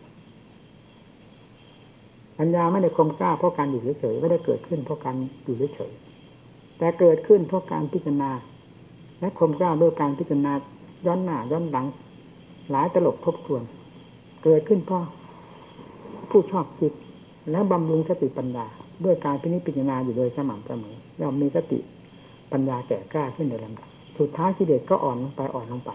Speaker 1: ปัญญาไม่ได้คมกล้าเพราะการอยู่เฉยๆไม่ได้เกิดขึ้นเพราะการอยู่เฉยๆแต่เกิดขึ้นเพราะการพิจารณาและคมกล้าด้วยการพิจารณาย้อนหน้าย้อนหลังหลายตลบทบทวนเกิดขึ้นเพราะผู้ชอบคิดและบำรุงสติปัญญาด้วยการพิจารณาอยู่โดยสม่ำเสมอย่อมมีสติปัญญาแก่กล้าขึ้นโดยลำดับสุดท้ายกิเลสก็อ่อนลงไป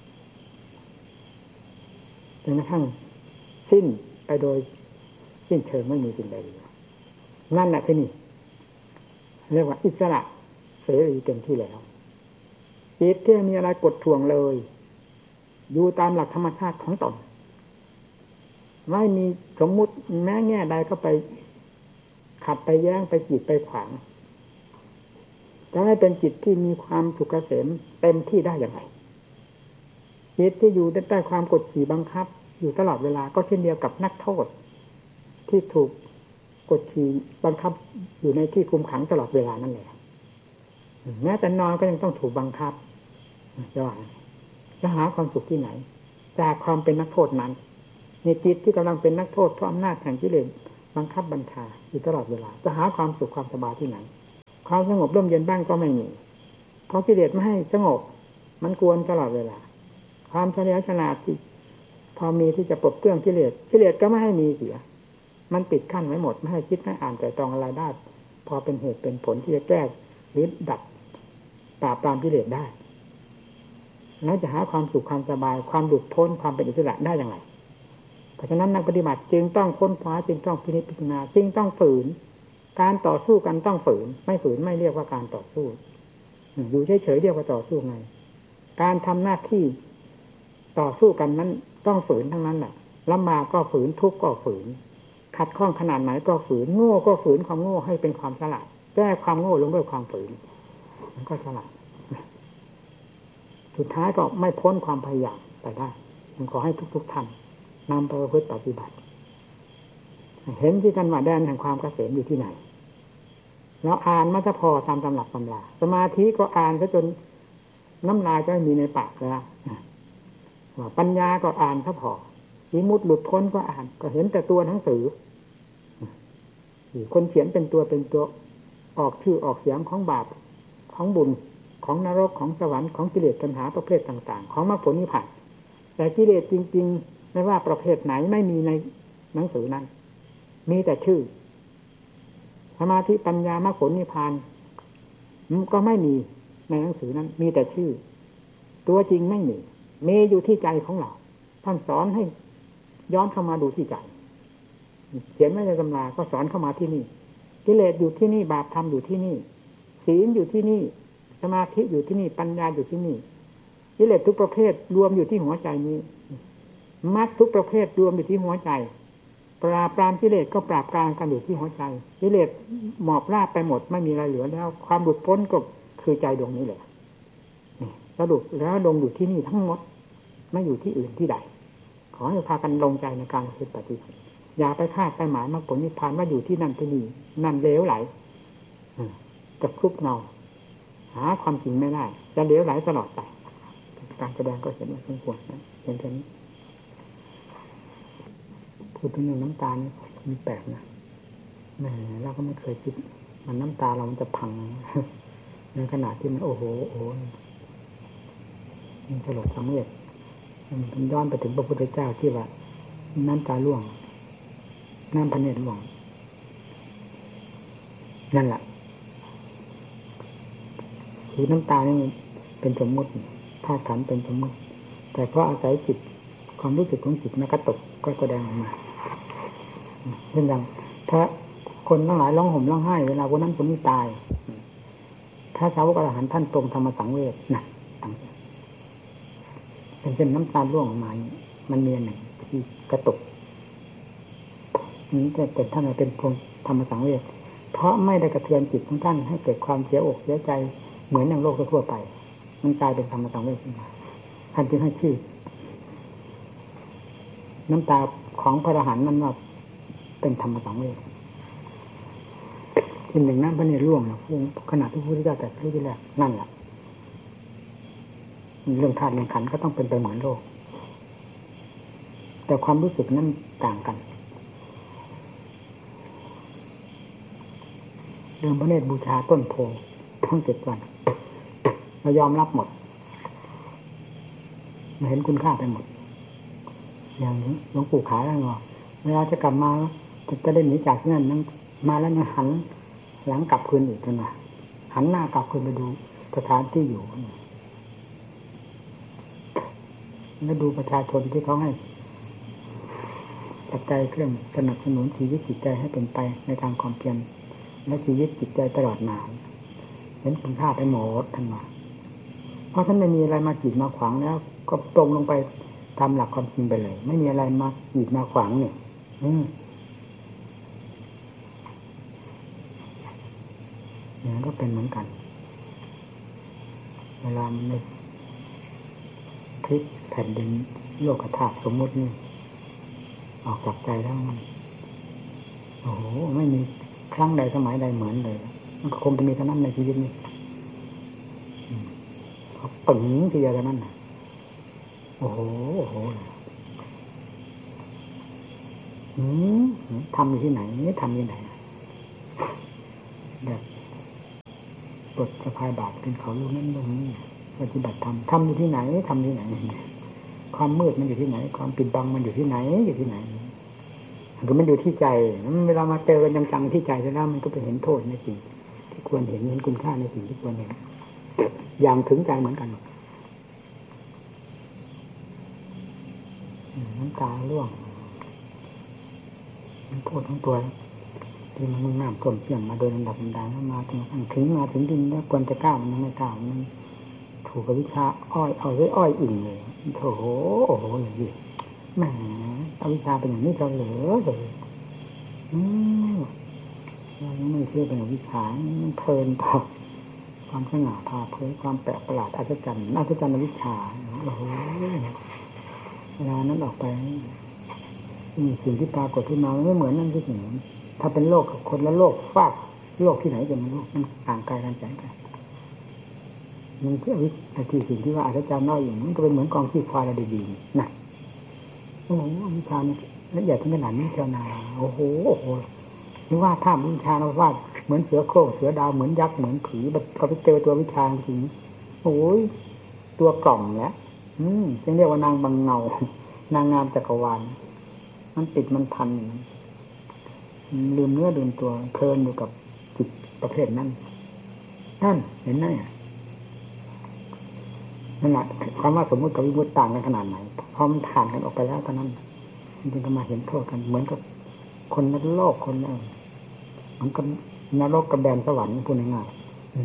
Speaker 1: จนกระทั่งสิ้นไปโดยสิ้นเชิงไม่มีสิ่งใดเหลือนั่นแหละที่นี่เรียกว่าอิสระเสรีเต็มที่แล้วจิตที่มีอะไรกดทวงเลยอยู่ตามหลักธรรมชาติของตนไม่มีสมมุติแม้แง่ใดเข้าไปขัดไปแย้งไปกีดไปขวางจะให้เป็นจิตที่มีความสุขเกษมเต็มที่ได้อย่างไรจิตที่อยู่ใต้ความกดขี่บังคับอยู่ตลอดเวลาก็เช่นเดียวกับนักโทษที่ถูกกดขี่บังคับอยู่ในที่คุมขังตลอดเวลานั่นแหละแม้แต่นอนก็ยังต้องถูกบังคับจะหาความสุขที่ไหนจากความเป็นนักโทษนั้นในจิตที่กำลังเป็นนักโทษเพราะอำนาจแห่งกิเลสบังคับบัญชาอยู่ตลอดเวลาจะหาความสุขความสบายที่ไหนความสงบร่มเย็นบ้างก็ไม่มีเพราะกิเลสไม่ให้สงบมันกวนตลอดเวลาความเฉลียวฉลาดที่พอมีที่จะปลดเครื่องกิเลสก็ไม่ให้มีเสียมันปิดกั้นไว้หมดไม่ให้คิดไม่อ่านแต่ตองอะไรได้พอเป็นเหตุเป็นผลที่จะแก้หรือดับปราบปรามกิเลสได้แล้วจะหาความสุขความสบายความหลุดพ้นความเป็นอิสระได้อย่างไรเพราะฉะนั้นนักปฏิบัติจึงต้องค้นคว้าจึงต้องพิจารณาจึงต้องฝืนการต่อสู้กันต้องฝืนไม่ฝืนไม่เรียกว่าการต่อสู้อยู่เฉยๆเรียกว่าต่อสู้ไงการทำหน้าที่ต่อสู้กันนั้นต้องฝืนทั้งนั้นแหละลำบากก็ฝืนทุกข์ก็ฝืนขัดข้องขนาดไหนก็ฝืนโง่ก็ฝืนความโง่ให้เป็นความฉลาดแก้ความโง่ลงด้วยความฝืนมันก็ฉลาดสุดท้ายก็ไม่พ้นความพยายามไปได้มันขอให้ทุกท่านนำไปประพฤติปฏิบัติเห็นที่ท่านว่าแดนแห่งความเกษมอยู่ที่ไหนเราอ่านมาจะพอตามตำรับตำราสมาธิก็อ่านซะจนน้ำลายจะมีในปากแล้วว่าปัญญาก็อ่านซะพอวิมุตติหลุดพ้นก็อ่านก็เห็นแต่ตัวหนังสือคนเขียนเป็นตัวออกชื่อออกเสียงของบาปของบุญของนรกของสวรรค์ของกิเลสตัณหาประเภทต่างๆของมรรคผลนิพพานแต่กิเลสจริงๆไม่ว่าประเภทไหนไม่มีในหนังสือนั้นมีแต่ชื่อสมาธิปัญญามรรคผลนิพพานก็ไม่มีในหนังสือนั้นมีแต่ชื่อตัวจริงไม่มีอยู่ที่ใจของเราท่านสอนให้ย้อนเข้ามาดูที่ใจเขียนไว้ในตำราก็สอนเข้ามาที่นี่กิเลสอยู่ที่นี่บาปธรรมอยู่ที่นี่ศีลอยู่ที่นี่สมาธิอยู่ที่นี่ปัญญาอยู่ที่นี่กิเลสทุกประเภทรวมอยู่ที่หัวใจนี้มรรคทุกประเภทรวมอยู่ที่หัวใจปราบปรามกิเลสก็ปราบปรามกันอยู่ที่หัวใจกิเลสหมอบราบไปหมดไม่มีอะไรเหลือแล้วความหลุดพ้นก็คือใจดวงนี้แหละสรุปแล้วลงอยู่ที่นี่ทั้งหมดไม่อยู่ที่อื่นที่ใดขอให้พากันลงใจในการปฏิบัติอย่าไปคาดไปหมายมรรคผลนิพพานว่าอยู่ที่นั่นที่นี่นั่นเลวไหลจะคลุกเนาหาความจริงไม่ได้จะเลวไหลตลอดไปการแสดงก็เห็นว่าสมควรนะเห็นแค่นี้พูดถึงเรื่องน้ำตาลมันแปลกนะแหมเราก็ไม่เคยคิดมันน้ำตาเรามันจะพังในขณะที่มันโอ้โหมันสลดสังเวชมันย้อนไปถึงพระพุทธเจ้าที่ว่าน้ำตาล่วงน้ำพระเนตรล่วงนั่นแหละคือน้ำตานี่เป็นสมมติธาตุขันธ์เป็นสมมติแต่เพราะอาศัยจิตความรู้สึกของจิตมันกระตุกก็แสดงออกมาเช่นอย่างถ้าคนทั้งหลายร้องห่มร้องไห้เวลาคนนั้นคนนี้ตายถ้าสาวกอรหันต์ท่านตรงธรรมสังเวชนะเป็นน้ำตาร่วงออกมามันมีหนึ่งที่กระตุกนี้แต่ท่านเป็นพงธรรมสังเวชเพราะไม่ได้กระเทือนจิตของท่านให้เกิดความเสียอกเสียใจเหมือนอย่างโลกทั่วไปมันกลายเป็นธรรมสังเวชขึ้นมาท่านจึงให้ชื่อน้ำตาของพระอรหันต์นั้นว่าเป็นธรรมสังเวชเป็นหนึ่งน้ำพระเนตรร่วงนะขณะที่พระพุทธเจ้าตรัสรู้ที่แรกนั่นแหละเรื่องธาตุเรื่องขันธ์ก็ต้องเป็นไปเหมือนโลกแต่ความรู้สึกนั้นต่างกันเรื่องพระเนตรบูชาต้นโพทั้ง7 วันเรายอมรับหมดมาเห็นคุณค่าไปหมดอย่างนี้หลวงปู่ขายแล้วเนาะเวลาจะกลับมาจะได้หนีจากนั่นนั่งมาแล้วยังหันหลังกลับคืนอีกนะหันหน้ากลับคืนไปดูสถานที่อยู่แล้วดูประชาชนที่เขาให้ปัจจัยเครื่องสนับสนุนชีวิตจิตใจให้เป็นไปในทางความเพียรและชีวิตจิตใจตลอดมาเห็นคุณค่าไปหมดทั้งหมดเพราะท่านไม่มีอะไรมากีดมาขวางแล้วก็ตรงลงไปตามหลักความจริงไปเลยไม่มีอะไรมากีดมาขวางเนี่ยอย่างนั้นก็เป็นเหมือนกันเวลาในพลิกแผ่นดินโลกธาตุสมมุตินี่ออกจากใจแล้วมันโอ้โหไม่มีครั้งใดสมัยใดเหมือนเลยมันคงจะมีเท่านั้นในชีวิตนี้เขาปึ๋งทีเดียวเท่านั้นนะโอ้โหทำอยู่ที่ไหนทำอยู่ไหนแบบปลดสะพายบาปเป็นเขาลูกนั้นลูกนี้ปฏิบัติธรรมทำอยู่ที่ไหนทำที่ไหนความมืดมันอยู่ที่ไหนความปิดบังมันอยู่ที่ไหนอยู่ที่ไหนก็มันอยู่ที่ใจเวลามาเจอกันจังๆที่ใจแล้วมันก็ไปเห็นโทษในสิ่งที่ควรเห็นคุณค่าในสิ่งที่ควรเห็นอย่างถึงใจเหมือนกันน้ำตาร่วงมันโทษทั้งตัวที่มันน้ำท่วมเปี่ยมมาโดยลำดับดาแล้วมาถึงดินแล้วควรจะก้าวมันไม่ก้าวมันถูกกับวิชาอ้อยเอาไว้อ้อยอิ่งเลยโอ้โหอย่างนี้แหมอวิชชาเป็นอย่างนี้เฉลยเลยไม่เชื่อเป็นอวิชชามันเพลินต่อความสง่าผ่าเผยความแปลกประหลาดอัศจรรย์อวิชชาโอ้โหเวลานั้นออกไปสิ่งที่ปรากฏขึ้นมาไม่เหมือนนั่นที่สิ่งถ้าเป็นโลกกับคนละโลกฟาดโลกที่ไหนจะไม่รู้มันต่างไกลกันแสนไกลมันคือที่สิ่งที่ว่าอาจารย์น้อยอย่างมันก็เป็นเหมือนกองขี้ควายอะไรดีๆนะโอ้โหวิชาละเอียดถึงขนาดนี้เจ้านาโอ้โหนึกว่าถ้าวิชาเราวาดเหมือนเสือโคร่งเสือดาวเหมือนยักษ์เหมือนผีแบบเขาไปเจอตัววิชาจริงโอ้ยตัวกล่อมแล้วจึงเรียกว่านางบางเงานางงามจักรวาลมันติดมันพันลืมเนื้อลืมตัวเพลินอยู่กับจิตประเภทนั้นนั่นเห็นไหมนั่นแหละความว่าสมมติกับวิมุตติต่างกันขนาดไหนพอมันผ่านกันออกไปแล้วตอนนั้นมันจึงมาเห็นโทษกันเหมือนกับคนนรกคนนั้นมันก็นรกกับแดนสวรรค์พูดง่าย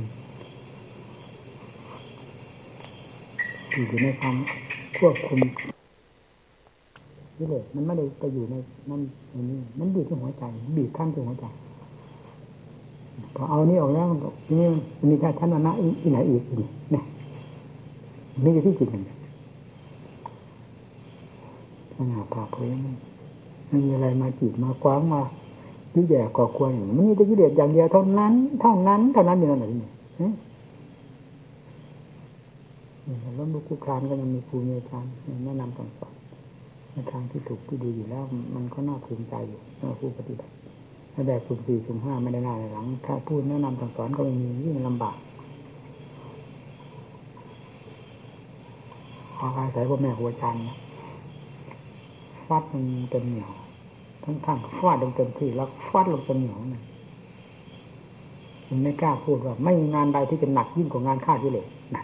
Speaker 1: ๆอยู่ในความควบคุมกิเลสมันไม่ได้ไปอยู่ในนั่นอย่างนี้มันบีบที่หัวใจบีบขั้นที่หัวใจพอเอานี่ออกแล้วนี่มีแค่ชั้นวรรณะที่ไหนอีกเนี่ยนี่คือที่จิตหนึ่งสง่าผ่าเผยมันมีอะไรมาจีบมากว้างมายิ่งแย่ก่อควรอย่างมันมีแต่กิเลสอย่างเดียวเท่านั้นอยู่นั่นแหละนี่ล้มลุกคุกคลานก็ยังมีครูมีอาจารย์แนะนำสั่งสอนในทางที่ถูกที่ดีอยู่แล้วมันก็น่าภูมิใจอยู่ผู้ปฏิบัติถ้าแบบสุ่มสี่สุ่มห้าไม่ได้หน้าหลังถ้าพูดแนะนำสั่งสอนก็ไม่มียิ่งลำบากอาศัยพ่อแม่ครูอาจารย์ฟาดมันเต็มเหนียวทั้งฟาดลงเต็มที่แล้วฟาดลงเต็มเหนียวนะมันไม่กล้าพูดว่าไม่มีงานใดที่จะหนักยิ่งกว่างานฆ่ากิเลสนะ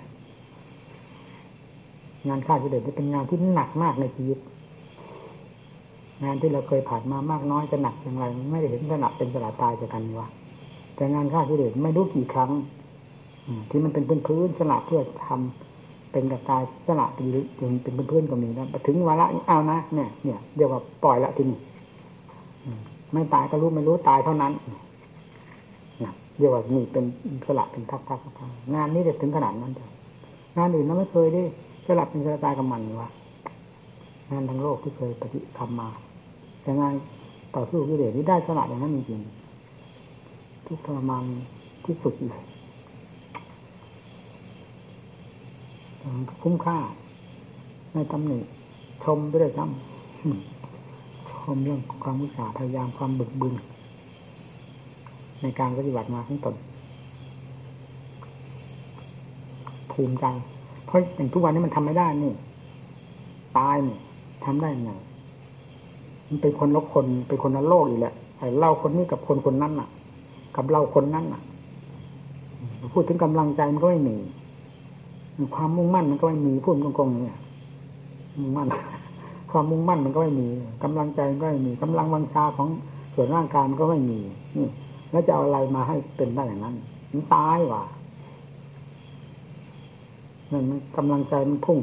Speaker 1: งานฆ่ากิเลสเป็นงานที่หนักมากในชีวิตงานที่เราเคยผ่านมามากน้อยจะหนักอย่างไรไม่ได้เห็นสนับเป็นสลาตายจากกันวะแต่งานฆ่ากิเลสไม่รู้กี่ครั้งที่มันเป็นพื้นสละเพื่อทำเป็นกระจายสละเป็นพื้นก็มีแล้วถึงวาระเอานะเนี่ยเดี๋ยวว่าปล่อยละทีนี้ไม่ตายก็รู้ไม่รู้ตายเท่านั้นเดี๋ยวว่านี่เป็นสละเป็นทักงานนี้จะถึงขนาดนั้นจ้ะงานอื่นเราไม่เคยได้สละเป็นกระจายกับมันวะงานทางโลกที่เคยปฏิทำมาแต่งานต่อสู้กิเลสนี่ได้สละอย่างนั้นจริงๆทุกทรมานที่สุดเลยคุ้มค่าในตำหนิชมไปด้วยซ้ำชมเรื่องความอุตสาห์พยายามความบึกบึนในการปฏิบัติมาทั้งตนภูมิใจเพราะอย่างทุกวันนี้มันทำไม่ได้นี่ตายนี่ทำได้ไงมันเป็นคนละคนเป็นคนละโลกอีกแหละไอ้เล่าคนนี้กับคนนั้นน่ะกับเราคนนั้นน่ะพูดถึงกำลังใจมันก็ไม่มีความมุ่งมั่นมันก็ไม่มีพูดตรงๆเนี่ยมุ่งมั่นความมุ่งมั่นมันก็ไม่มีกำลังใจก็ไม่มีกำลังวังชาของส่วนร่างกายมันก็ไม่มีนี่แล้วจะเอาอะไรมาให้เป็นได้อย่างนั้นมันตายว่ะนั่นมันกำลังใจมันพุ่ง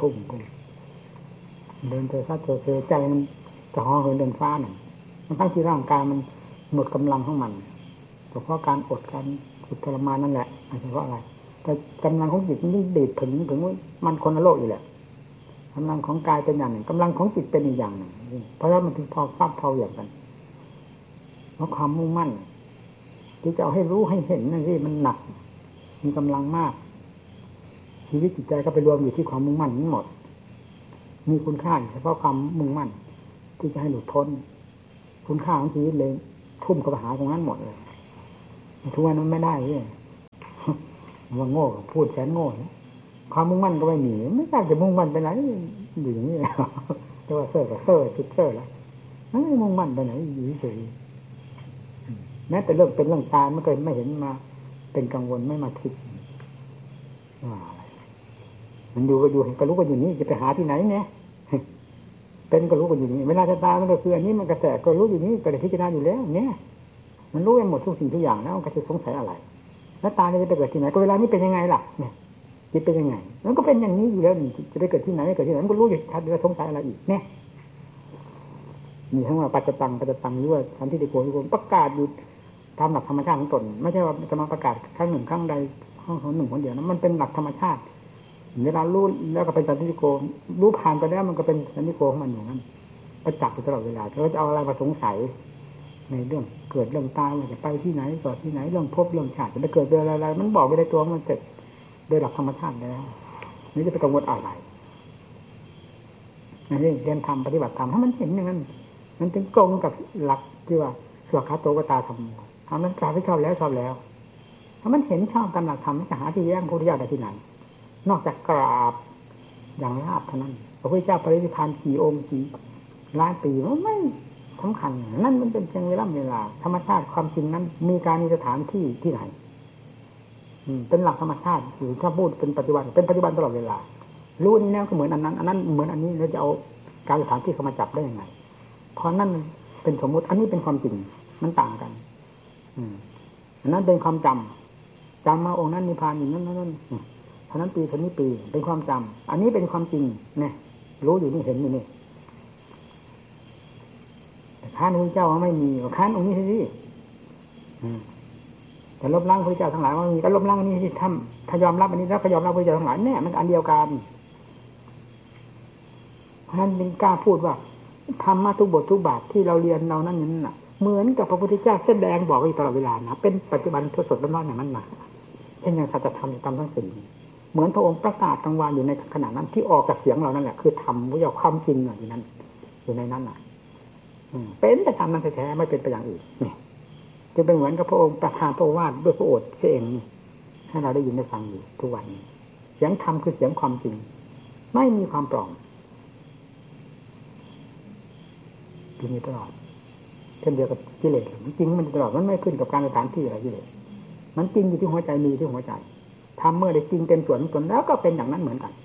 Speaker 1: เดินเตะซัดเตะใจมันจะห่อเหินเดินฟ้าหนึ่งมันทั้งที่ร่างกายมันหมดกำลังของมันเพราะการอดการฝึกทรมานนั่นแหละไม่ใช่เพราะอะไรแต่กำลังของจิตมันดีดถึงว่ามันคนละโลกอยู่แหละกำลังของกายเป็นอย่างหนึ่งกำลังของจิตเป็นอีกอย่างหนึ่งเพราะฉะนั้นมันถึงพอฟาดเท่าอย่างกันเพราะความมุ่งมั่นที่จะเอาให้รู้ให้เห็นนั่นสิมันหนักมีกำลังมากชีวิตจิตใจก็ไปรวมอยู่ที่ความมุ่งมั่นทั้งหมดมีคุณค่าเฉพาะความมุ่งมั่นที่จะให้หลุดพ้นคุณค่าของชีวิตเลยทุ่มกับหาตรงนั้นหมดเลยทุกวันนั้นไม่ได้เลยว่าโง่พูดแสนโง่ความมุ่งมั่นก็ไม่มีไม่ทราบจะมุ่งมั่นไปไหนอยู่อย่างนี้แหละแต่ว่าเซ่อกับเซ่อจุดเซ่อแล้วไม่มุ่งมั่นไปไหนอยู่เฉยแม้แต่เรื่องเป็นเรื่องตายไม่เคยไม่เห็นมาเป็นกังวลไม่มาคิดมันอยู่ก็อยู่ก็รู้ก็อยู่นี่จะไปหาที่ไหนเนี่ยเป็นก็รู้ก็อยู่นี่เวลาจะตายมันก็คืออันนี้มันกระแสก็รู้อยู่นี่ก็ได้พิจารณาอยู่แล้วเนี่ยมันรู้ไปหมดทุกสิ่งทุกอย่างแล้วก็จะสงสัยอะไรแล้วตายจะไปเกิดที่ไหนก็เวลานี้เป็นยังไงล่ะเนี่ยจิตเป็นยังไงมันก็เป็นอย่างนี้อยู่แล้วจะไปเกิดที่ไหนเกิดที่ไหนมันก็รู้อยู่ชัดแล้วสงสัยอะไรอีกเนี่ยมีทั้งว่าปัจจตังหรือว่าสันติโกประกาศอยู่ตามหลักธรรมชาติของตนไม่ใช่ว่าจะมาประกาศครั้งหนึ่งครั้งใดครั้งหนึ่งคนเดียวนะมันเป็นหลักธรรมชาติเวลารู้แล้วก็เป็นสันติโกรู้ผ่านไปแล้วมันก็เป็นสันติโกของมันอย่างนั้นประจักษ์อยู่ตลอดเวลาเราจะเอาอะไรมาสงสัยในเรื่องเกิดเรื่องตายว่าจะไปที่ไหนต่อที่ไหนเรื่องภพเรื่องชาติจะไปเกิดเป็นอะไรมันบอกไปในตัวมันเสร็จโดยหลักธรรมชาติแล้วนี่จะไปกังวลอะไรนี่เรียนธรรมปฏิบัติธรรมให้มันเห็นอย่างนั้นมันถึงตรงกับหลักที่ว่าสวขาโตกตาธรรมทำนั้นกล่าวให้ชอบแล้วถ้ามันเห็นชอบตามหลักธรรมจะหาที่แย้งพระพุทธเจ้าได้ที่ไหนนอกจากกราบอย่างราบเท่านั้นพระพุทธเจ้าปรินิพพานกี่องค์กี่ล้านปีมันไม่สำคัญนั่นมันเป็นเพียงเวลาธรรมชาติความจริงนั้นมีการมีสถานที่ที่ไหนเป็นหลักธรรมชาติหรือถ้าพูดเป็นปัจจุบันตลอดเวลารู้นี่แล้วก็เหมือนอันนั้นเหมือนอันนี้แล้วจะเอาการสถานที่เข้ามาจับได้ยังไงเพราะนั่นเป็นสมมุติอันนี้เป็นความจริงมันต่างกันอันนั้นเป็นความจำมาองค์นั้นนิพพานอยู่นั่นเท่านั้นปีเป็นความจำอันนี้เป็นความจริงเนี่ยรู้อยู่นี่เห็นอยู่นี่แต่ค้านพระเจ้าว่าไม่มีก็ค้านองค์นี้สิแต่ลบล้างพระเจ้าทั้งหลายว่ามีก็ลบล้างอันนี้ที่ถ้ายอมรับอันนี้แล้วก็ยอมรับพระเจ้าทั้งหลายเนี่ยมันอันเดียวกันเพราะฉะนั้นจึงกล้าพูดว่าธรรมะทุกบททุกบาทที่เราเรียนเรานั่นนี่น่ะเหมือนกับพระพุทธเจ้าแสดงบอกอยู่ตลอดเวลานะเป็นปัจจุบันสดๆร้อนๆอย่างนั้นมาเช่นอย่างสัจธรรมทั้งสี่เหมือนพระองค์ประกาศกลางวันอยู่ในขณะนั้นที่ออกจากเสียงเรานั่นแหละคือธรรมวิญญาณความจริงอยู่นั้นอยู่ในนั้นน่ะเป็นแต่ธรรมนั้นแท้ๆไม่เป็นไปอย่างอื่นนี่จะเป็นเหมือนกับพระองค์ประทานพระโอวาทด้วยพระโอษฐ์เองนี่ให้เราได้ยินได้ฟังอยู่ทุกวันนี้เสียงธรรมคือเสียงความจริงไม่มีความปลอมอยู่นี่ตลอดเช่นเดียวกับกิเลสมันจริงมันตลอดมันไม่ขึ้นกับการสถานที่อะไรกิเลสมันจริงอยู่ที่หัวใจมีที่หัวใจทำเมื่อได้จริงเต็มส่วนตนแล้วก็เป็นอย่างนั้นเหมือนกัน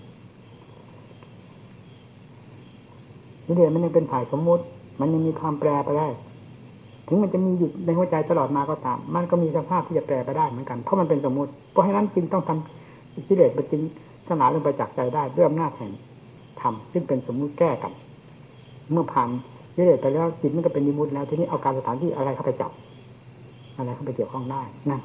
Speaker 1: กิเลสมันยังเป็นฝ่ายสมมุติมันยังมีความแปรไปได้ถึงมันจะมีอยู่ในหัวใจตลอดมาก็ตามมันก็มีสภาพที่จะแปรไปได้เหมือนกันเพราะมันเป็นสมมุติเพราะฉะนั้นจึงต้องทำกิเลสไปจริงสลายลงไปจากใจได้ด้วยอำนาจแห่งธรรมซึ่งเป็นสมมุติแก้กันเมื่อผ่านกิเลสไปแล้วจิตมันก็เป็นนิมุติแล้วทีนี้เอาการสถานที่อะไรเข้าไปจับอะไรเข้าไปเกี่ยวข้องได้นั่น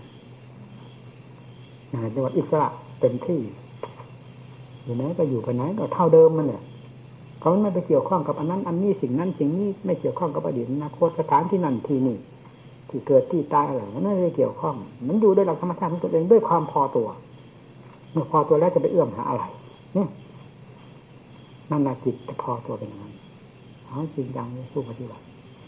Speaker 1: จังหวัดอิสระเต็มที่อยู่ไหนก็อยู่ไปไหนก็เท่าเดิมมันเนี่ยเขาไม่ไปเกี่ยวข้องกับอันนั้นอันนี้สิ่งนั้นสิ่งนี้ไม่เกี่ยวข้องกับอดีตอนาคตสถานที่นั่นที่นี่ที่เกิดที่ตายอะไรมันไม่ได้เกี่ยวข้องมันอยู่ด้วยหลักธรรมชาติของตัวเองด้วยความพอตัวเมื่อพอตัวแล้วจะไปเอื้อมหาอะไรเนี่ยนั่นน่ะจิตจะพอตัวเป็นอย่างนั้นจริงจังสู้ปฏิบัติ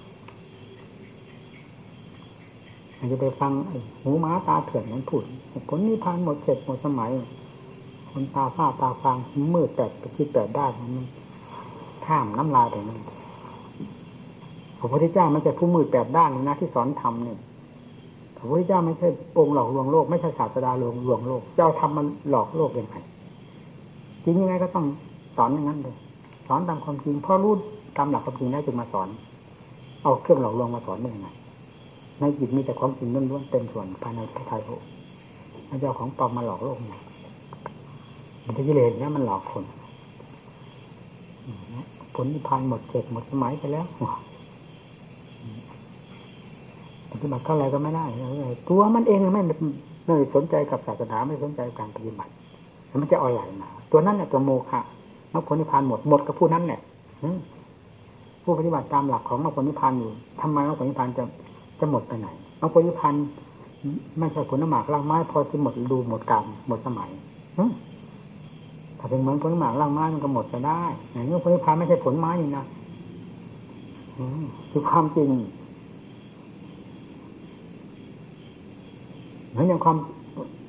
Speaker 1: อาจจะไปฟังหูม้าตาเถื่อนนั้นพูดผลนิพพานหมดเสร็จหมดสมัยคนตาฝ้าตาฟางมืดแปดคิดแปดได้มันข้ามน้ำลายไปนั่นพระพุทธเจ้าไม่ใช่ผู้มืดแปดด้านนะที่สอนธรรมเนี่ยพระพุทธเจ้าไม่ใช่องค์หลอกลวงโลกไม่ใช่ศาสดาลวงโลกเจ้าทำมันหลอกโลกยังไงจริงยังไงก็ต้องสอนอย่างนั้นเลยสอนตามความจริงเพราะรู้ตามหลักความจริงแล้วจึงมาสอนเอาเครื่องหลอกลวงมาสอนได้ยังไงในจิตมีแต่ความจริงล้วนๆเต็มส่วนภายในพระทัยโลกพระเจ้าของปลอมมาหลอกโลกเนี่ยมันจะกิเลสเนี่ยมันหลอกคนผลนิพพานหมดเสร็จหมดสมัยไปแล้วปฏิบัติเท่าไรก็ไม่ได้ตัวมันเองไม่สนใจกับศาสนาไม่สนใจการปฏิบัติแล้วมันจะเอาอะไรมาตัวนั้นเนี่ยตัวโมฆะมรรคผลนิพพานหมดกับผู้นั้นเนี่ยผู้ปฏิบัติตามหลักของมรรคผลนิพพานอยู่ทำไมมรรคผลนิพพานจะหมดไปไหนมรรคผลนิพพานไม่ใช่ผลหมากรากไม้พอจะหมดฤดูหมดกาลหมดสมัยถ้าเป็นเหมือนผลหมากรากไม้มันก็หมดไปได้อย่างนี้ผลนิพพานไม่ใช่ผลไม้นี่นะคือความจริงเหมือนอย่างความ